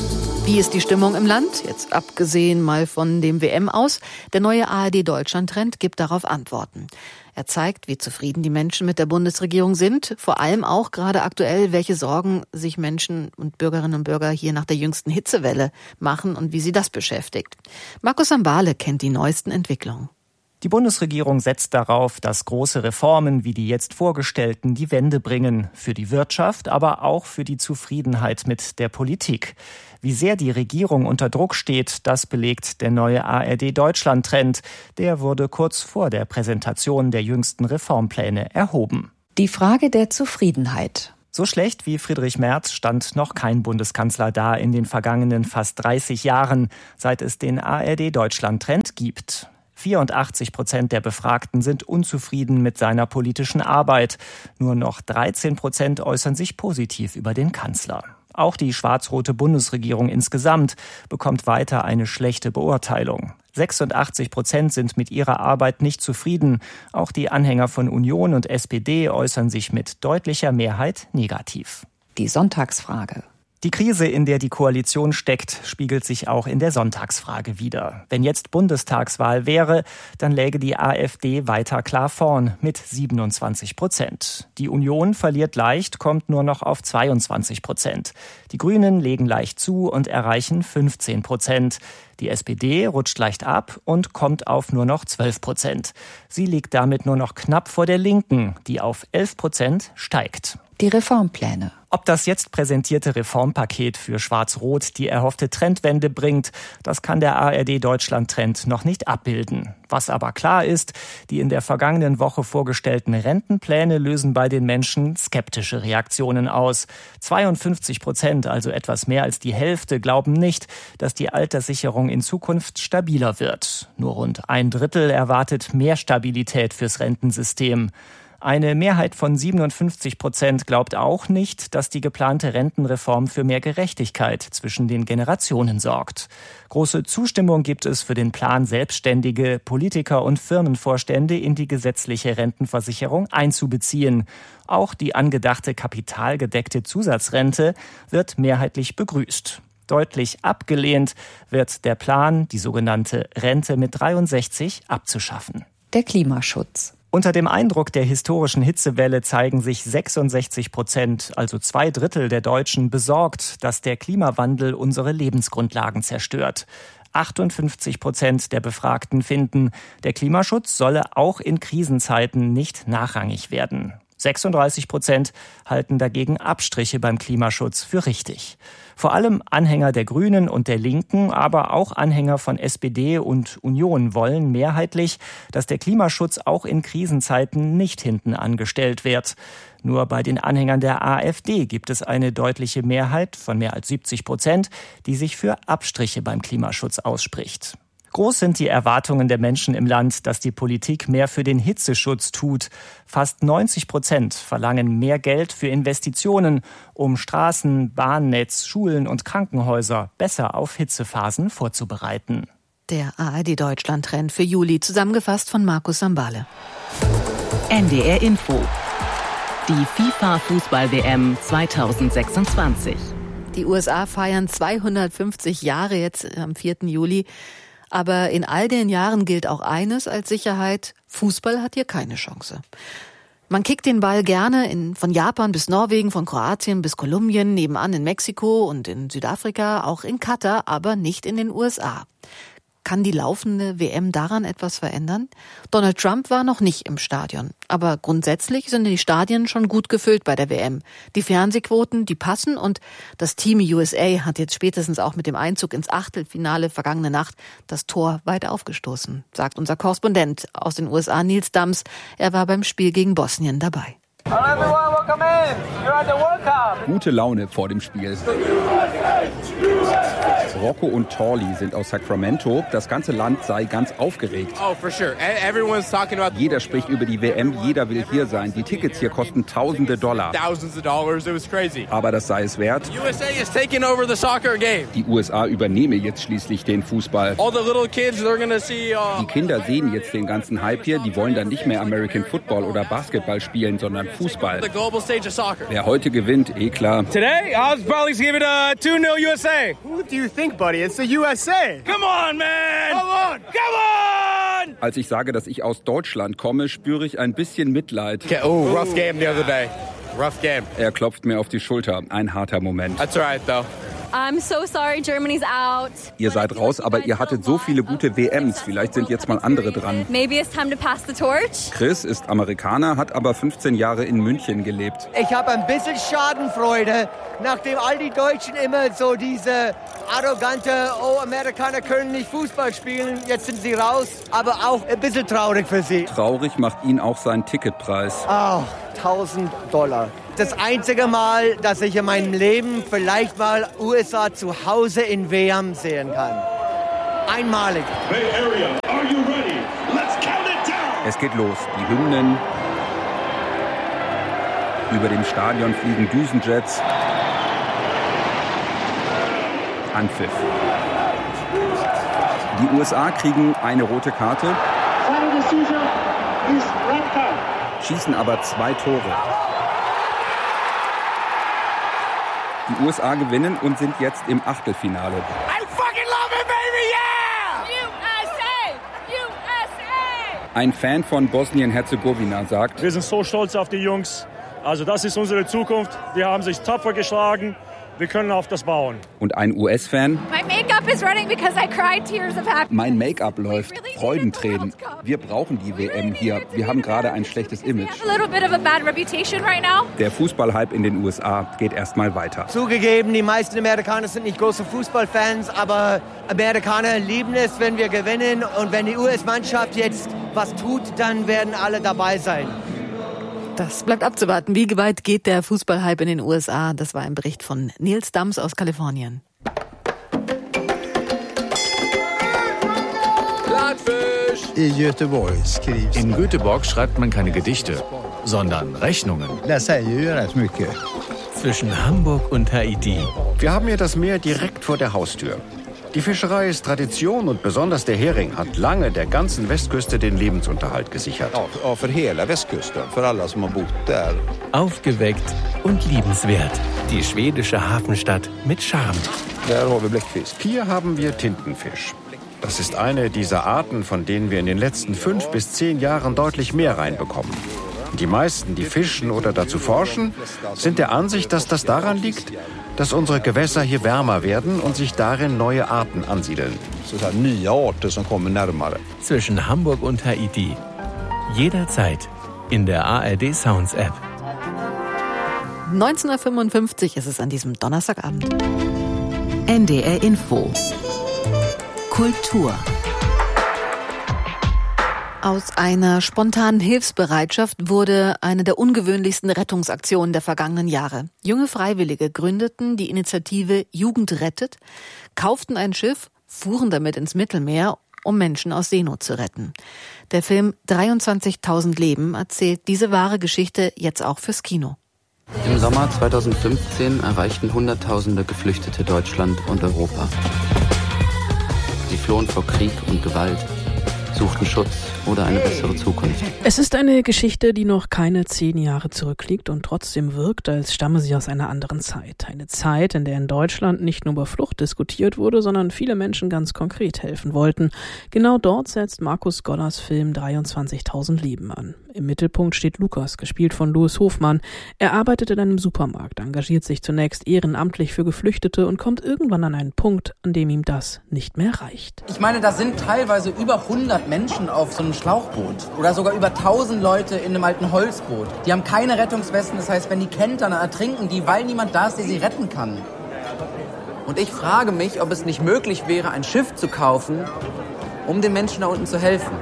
Wie ist die Stimmung im Land? Jetzt abgesehen mal von dem WM aus. Der neue ARD-Deutschland-Trend gibt darauf Antworten. Er zeigt, wie zufrieden die Menschen mit der Bundesregierung sind. Vor allem auch gerade aktuell, welche Sorgen sich Menschen und Bürgerinnen und Bürger hier nach der jüngsten Hitzewelle machen und wie sie das beschäftigt. Markus Sambale kennt die neuesten Entwicklungen. Die Bundesregierung setzt darauf, dass große Reformen wie die jetzt vorgestellten die Wende bringen. Für die Wirtschaft, aber auch für die Zufriedenheit mit der Politik. Wie sehr die Regierung unter Druck steht, das belegt der neue ARD-Deutschland-Trend. Der wurde kurz vor der Präsentation der jüngsten Reformpläne erhoben. Die Frage der Zufriedenheit. So schlecht wie Friedrich Merz stand noch kein Bundeskanzler da in den vergangenen fast 30 Jahren, seit es den ARD-Deutschland-Trend gibt. 84% der Befragten sind unzufrieden mit seiner politischen Arbeit. Nur noch 13% äußern sich positiv über den Kanzler. Auch die schwarz-rote Bundesregierung insgesamt bekommt weiter eine schlechte Beurteilung. 86% sind mit ihrer Arbeit nicht zufrieden. Auch die Anhänger von Union und SPD äußern sich mit deutlicher Mehrheit negativ. Die Sonntagsfrage. Die Krise, in der die Koalition steckt, spiegelt sich auch in der Sonntagsfrage wider. Wenn jetzt Bundestagswahl wäre, dann läge die AfD weiter klar vorn mit 27%. Die Union verliert leicht, kommt nur noch auf 22%. Die Grünen legen leicht zu und erreichen 15%. Die SPD rutscht leicht ab und kommt auf nur noch 12%. Sie liegt damit nur noch knapp vor der Linken, die auf 11% steigt. Die Reformpläne. Ob das jetzt präsentierte Reformpaket für Schwarz-Rot die erhoffte Trendwende bringt, das kann der ARD-Deutschland-Trend noch nicht abbilden. Was aber klar ist, die in der vergangenen Woche vorgestellten Rentenpläne lösen bei den Menschen skeptische Reaktionen aus. 52%, also etwas mehr als die Hälfte, glauben nicht, dass die Alterssicherung in Zukunft stabiler wird. Nur rund 1/3 erwartet mehr Stabilität fürs Rentensystem. Eine Mehrheit von 57% glaubt auch nicht, dass die geplante Rentenreform für mehr Gerechtigkeit zwischen den Generationen sorgt. Große Zustimmung gibt es für den Plan, Selbstständige, Politiker und Firmenvorstände in die gesetzliche Rentenversicherung einzubeziehen. Auch die angedachte kapitalgedeckte Zusatzrente wird mehrheitlich begrüßt. Deutlich abgelehnt wird der Plan, die sogenannte Rente mit 63 abzuschaffen. Der Klimaschutz. Unter dem Eindruck der historischen Hitzewelle zeigen sich 66%, also 2/3 der Deutschen, besorgt, dass der Klimawandel unsere Lebensgrundlagen zerstört. 58% der Befragten finden, der Klimaschutz solle auch in Krisenzeiten nicht nachrangig werden. 36% halten dagegen Abstriche beim Klimaschutz für richtig. Vor allem Anhänger der Grünen und der Linken, aber auch Anhänger von SPD und Union wollen mehrheitlich, dass der Klimaschutz auch in Krisenzeiten nicht hinten angestellt wird. Nur bei den Anhängern der AfD gibt es eine deutliche Mehrheit von mehr als 70%, die sich für Abstriche beim Klimaschutz ausspricht. Groß sind die Erwartungen der Menschen im Land, dass die Politik mehr für den Hitzeschutz tut. Fast 90% verlangen mehr Geld für Investitionen, um Straßen, Bahnnetz, Schulen und Krankenhäuser besser auf Hitzephasen vorzubereiten. Der ARD-Deutschland-Trend für Juli, zusammengefasst von Markus Sambale. NDR Info. Die FIFA-Fußball-WM 2026. Die USA feiern 250 Jahre jetzt am 4. Juli. Aber in all den Jahren gilt auch eines als Sicherheit: Fußball hat hier keine Chance. Man kickt den Ball gerne von Japan bis Norwegen, von Kroatien bis Kolumbien, nebenan in Mexiko und in Südafrika, auch in Katar, aber nicht in den USA. Kann die laufende WM daran etwas verändern? Donald Trump war noch nicht im Stadion. Aber grundsätzlich sind die Stadien schon gut gefüllt bei der WM. Die Fernsehquoten, die passen, und das Team USA hat jetzt spätestens auch mit dem Einzug ins Achtelfinale vergangene Nacht das Tor weit aufgestoßen, sagt unser Korrespondent aus den USA, Nils Dams. Er war beim Spiel gegen Bosnien dabei. Gute Laune vor dem Spiel. Rocco und Torley sind aus Sacramento. Das ganze Land sei ganz aufgeregt. Jeder spricht über die WM, jeder will hier sein. Die Tickets hier kosten Tausende Dollar. Aber das sei es wert. Die USA übernehme jetzt schließlich den Fußball. Die Kinder sehen jetzt den ganzen Hype hier. Die wollen dann nicht mehr American Football oder Basketball spielen, sondern Fußball. global stage of soccer. Wer heute gewinnt, klar. Today, I'll probably give it a 2-0 USA. Who do you think, buddy? It's the USA. Come on, man. Come on. Come on. Als ich sage, dass ich aus Deutschland komme, spüre ich ein bisschen Mitleid. Oh, rough game the other day. Rough game. Er klopft mir auf die Schulter. Ein harter Moment. That's all right, though. I'm so sorry, Germany's out. Ihr seid raus, aber ihr hattet so viele gute WMs. Vielleicht sind jetzt mal andere dran. Maybe it's time to pass the torch. Chris ist Amerikaner, hat aber 15 Jahre in München gelebt. Ich habe ein bisschen Schadenfreude, nachdem all die Deutschen immer so diese arrogante, Amerikaner können nicht Fußball spielen, jetzt sind sie raus, aber auch ein bisschen traurig für sie. Traurig macht ihn auch sein Ticketpreis. $1.000. Das einzige Mal, dass ich in meinem Leben vielleicht mal USA zu Hause in WM sehen kann. Einmalig. Bay Area, are you ready? Let's count it down. Es geht los. Die Hymnen. Über dem Stadion fliegen Düsenjets. Anpfiff. Die USA kriegen eine rote Karte. Schießen aber 2 Tore. Die USA gewinnen und sind jetzt im Achtelfinale. I fucking love it, baby, yeah! USA! USA! Ein Fan von Bosnien-Herzegowina sagt: Wir sind so stolz auf die Jungs. Also das ist unsere Zukunft. Die haben sich tapfer geschlagen. Wir können auf das bauen. Und ein US-Fan: My makeup is running because I cried tears of happiness. Mein Make-up läuft. Freudentränen. Wir brauchen die WM hier. Wir haben gerade ein schlechtes Image. A little bit of a bad reputation right now. Der Fußballhype in den USA geht erstmal weiter. Zugegeben, die meisten Amerikaner sind nicht große Fußballfans, aber Amerikaner lieben es, wenn wir gewinnen. Und wenn die US-Mannschaft jetzt was tut, dann werden alle dabei sein. Das bleibt abzuwarten. Wie weit geht der Fußballhype in den USA? Das war ein Bericht von Nils Dams aus Kalifornien. In Göteborg schreibt man keine Gedichte, sondern Rechnungen. Zwischen Hamburg und Haiti. Wir haben hier das Meer direkt vor der Haustür. Die Fischerei ist Tradition und besonders der Hering hat lange der ganzen Westküste den Lebensunterhalt gesichert. Für hela Westküsten, für alle, die man da. Aufgeweckt und liebenswert. Die schwedische Hafenstadt mit Charme. Hier haben wir Tintenfisch. Das ist eine dieser Arten, von denen wir in den letzten 5 bis 10 Jahren deutlich mehr reinbekommen. Die meisten, die fischen oder dazu forschen, sind der Ansicht, dass das daran liegt, dass unsere Gewässer hier wärmer werden und sich darin neue Arten ansiedeln. Zwischen Hamburg und Haiti. Jederzeit in der ARD Sounds App. 19:55 ist es an diesem Donnerstagabend. NDR Info. Kultur. Aus einer spontanen Hilfsbereitschaft wurde eine der ungewöhnlichsten Rettungsaktionen der vergangenen Jahre. Junge Freiwillige gründeten die Initiative Jugend rettet, kauften ein Schiff, fuhren damit ins Mittelmeer, um Menschen aus Seenot zu retten. Der Film 23.000 Leben erzählt diese wahre Geschichte jetzt auch fürs Kino. Im Sommer 2015 erreichten Hunderttausende Geflüchtete Deutschland und Europa. Sie flohen vor Krieg und Gewalt, suchten Schutz oder eine bessere Zukunft. Es ist eine Geschichte, die noch keine 10 Jahre zurückliegt und trotzdem wirkt, als stamme sie aus einer anderen Zeit. Eine Zeit, in der in Deutschland nicht nur über Flucht diskutiert wurde, sondern viele Menschen ganz konkret helfen wollten. Genau dort setzt Markus Gollers Film 23.000 Leben an. Im Mittelpunkt steht Lukas, gespielt von Louis Hofmann. Er arbeitet in einem Supermarkt, engagiert sich zunächst ehrenamtlich für Geflüchtete und kommt irgendwann an einen Punkt, an dem ihm das nicht mehr reicht. Ich meine, da sind teilweise über 100 Menschen auf so einem Schlauchboot oder sogar über 1000 Leute in einem alten Holzboot. Die haben keine Rettungswesten, das heißt, wenn die kentern, dann ertrinken die, weil niemand da ist, der sie retten kann. Und ich frage mich, ob es nicht möglich wäre, ein Schiff zu kaufen, um den Menschen da unten zu helfen.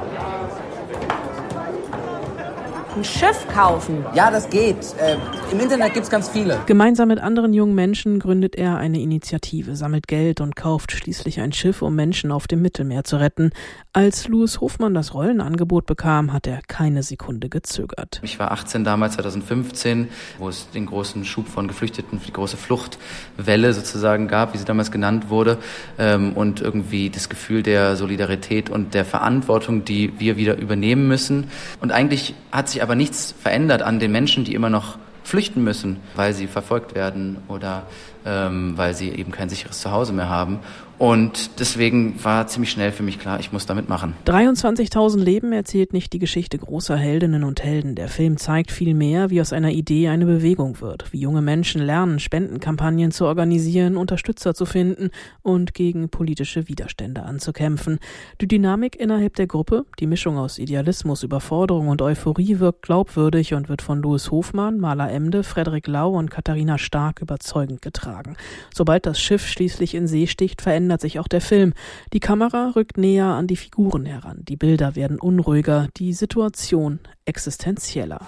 Ein Schiff kaufen? Ja, das geht. Im Internet gibt's ganz viele. Gemeinsam mit anderen jungen Menschen gründet er eine Initiative, sammelt Geld und kauft schließlich ein Schiff, um Menschen auf dem Mittelmeer zu retten. Als Louis Hofmann das Rollenangebot bekam, hat er keine Sekunde gezögert. Ich war 18 damals, 2015, wo es den großen Schub von Geflüchteten, die große Fluchtwelle sozusagen gab, wie sie damals genannt wurde, und irgendwie das Gefühl der Solidarität und der Verantwortung, die wir wieder übernehmen müssen. Und eigentlich hat sich aber nichts verändert an den Menschen, die immer noch flüchten müssen, weil sie verfolgt werden oder weil sie eben kein sicheres Zuhause mehr haben. Und deswegen war ziemlich schnell für mich klar, ich muss da mitmachen. 23.000 Leben erzählt nicht die Geschichte großer Heldinnen und Helden. Der Film zeigt viel mehr, wie aus einer Idee eine Bewegung wird, wie junge Menschen lernen, Spendenkampagnen zu organisieren, Unterstützer zu finden und gegen politische Widerstände anzukämpfen. Die Dynamik innerhalb der Gruppe, die Mischung aus Idealismus, Überforderung und Euphorie wirkt glaubwürdig und wird von Louis Hofmann, Maler Emde, Frederik Lau und Katharina Stark überzeugend getragen. Sobald das Schiff schließlich in See sticht, verändert sich auch der Film. Die Kamera rückt näher an die Figuren heran. Die Bilder werden unruhiger, die Situation existenzieller.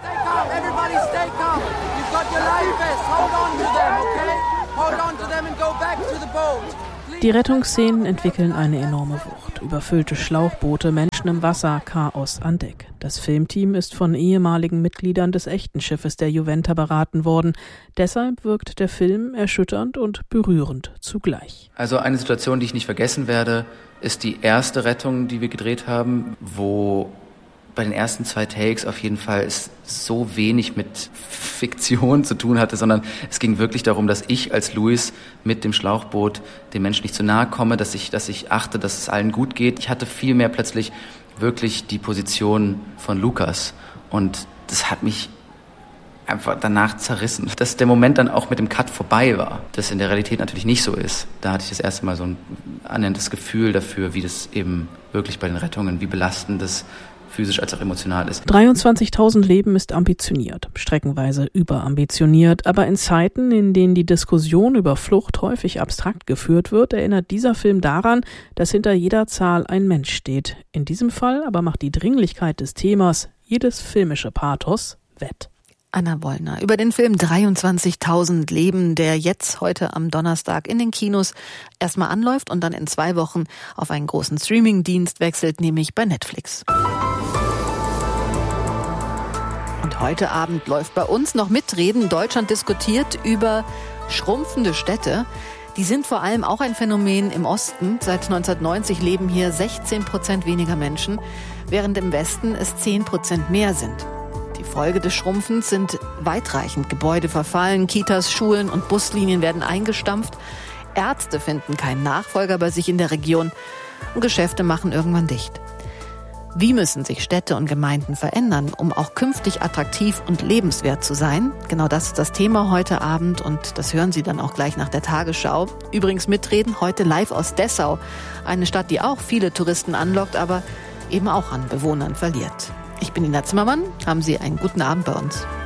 Die Rettungsszenen entwickeln eine enorme Wucht. Überfüllte Schlauchboote, Menschen im Wasser, Chaos an Deck. Das Filmteam ist von ehemaligen Mitgliedern des echten Schiffes der Juventa beraten worden. Deshalb wirkt der Film erschütternd und berührend zugleich. Also eine Situation, die ich nicht vergessen werde, ist die erste Rettung, die wir gedreht haben, wo bei den ersten 2 Takes auf jeden Fall es so wenig mit Fiktion zu tun hatte, sondern es ging wirklich darum, dass ich als Louis mit dem Schlauchboot den Menschen nicht zu nahe komme, dass ich achte, dass es allen gut geht. Ich hatte viel mehr plötzlich wirklich die Position von Lukas und das hat mich einfach danach zerrissen. Dass der Moment dann auch mit dem Cut vorbei war, das in der Realität natürlich nicht so ist. Da hatte ich das erste Mal so ein annäherndes Gefühl dafür, wie das eben wirklich bei den Rettungen, wie belastend das physisch als auch emotional ist. 23.000 Leben ist ambitioniert, streckenweise überambitioniert, aber in Zeiten, in denen die Diskussion über Flucht häufig abstrakt geführt wird, erinnert dieser Film daran, dass hinter jeder Zahl ein Mensch steht. In diesem Fall aber macht die Dringlichkeit des Themas jedes filmische Pathos wett. Anna Wollner über den Film 23.000 Leben, der jetzt heute am Donnerstag in den Kinos erstmal anläuft und dann in 2 Wochen auf einen großen Streaming-Dienst wechselt, nämlich bei Netflix. Und heute Abend läuft bei uns noch Mitreden. Deutschland diskutiert über schrumpfende Städte. Die sind vor allem auch ein Phänomen im Osten. Seit 1990 leben hier 16% weniger Menschen, während im Westen es 10% mehr sind. Die Folge des Schrumpfens sind weitreichend. Gebäude verfallen, Kitas, Schulen und Buslinien werden eingestampft. Ärzte finden keinen Nachfolger bei sich in der Region und Geschäfte machen irgendwann dicht. Wie müssen sich Städte und Gemeinden verändern, um auch künftig attraktiv und lebenswert zu sein? Genau das ist das Thema heute Abend und das hören Sie dann auch gleich nach der Tagesschau. Übrigens mitreden heute live aus Dessau, eine Stadt, die auch viele Touristen anlockt, aber eben auch an Bewohnern verliert. Ich bin Ina Zimmermann. Haben Sie einen guten Abend bei uns.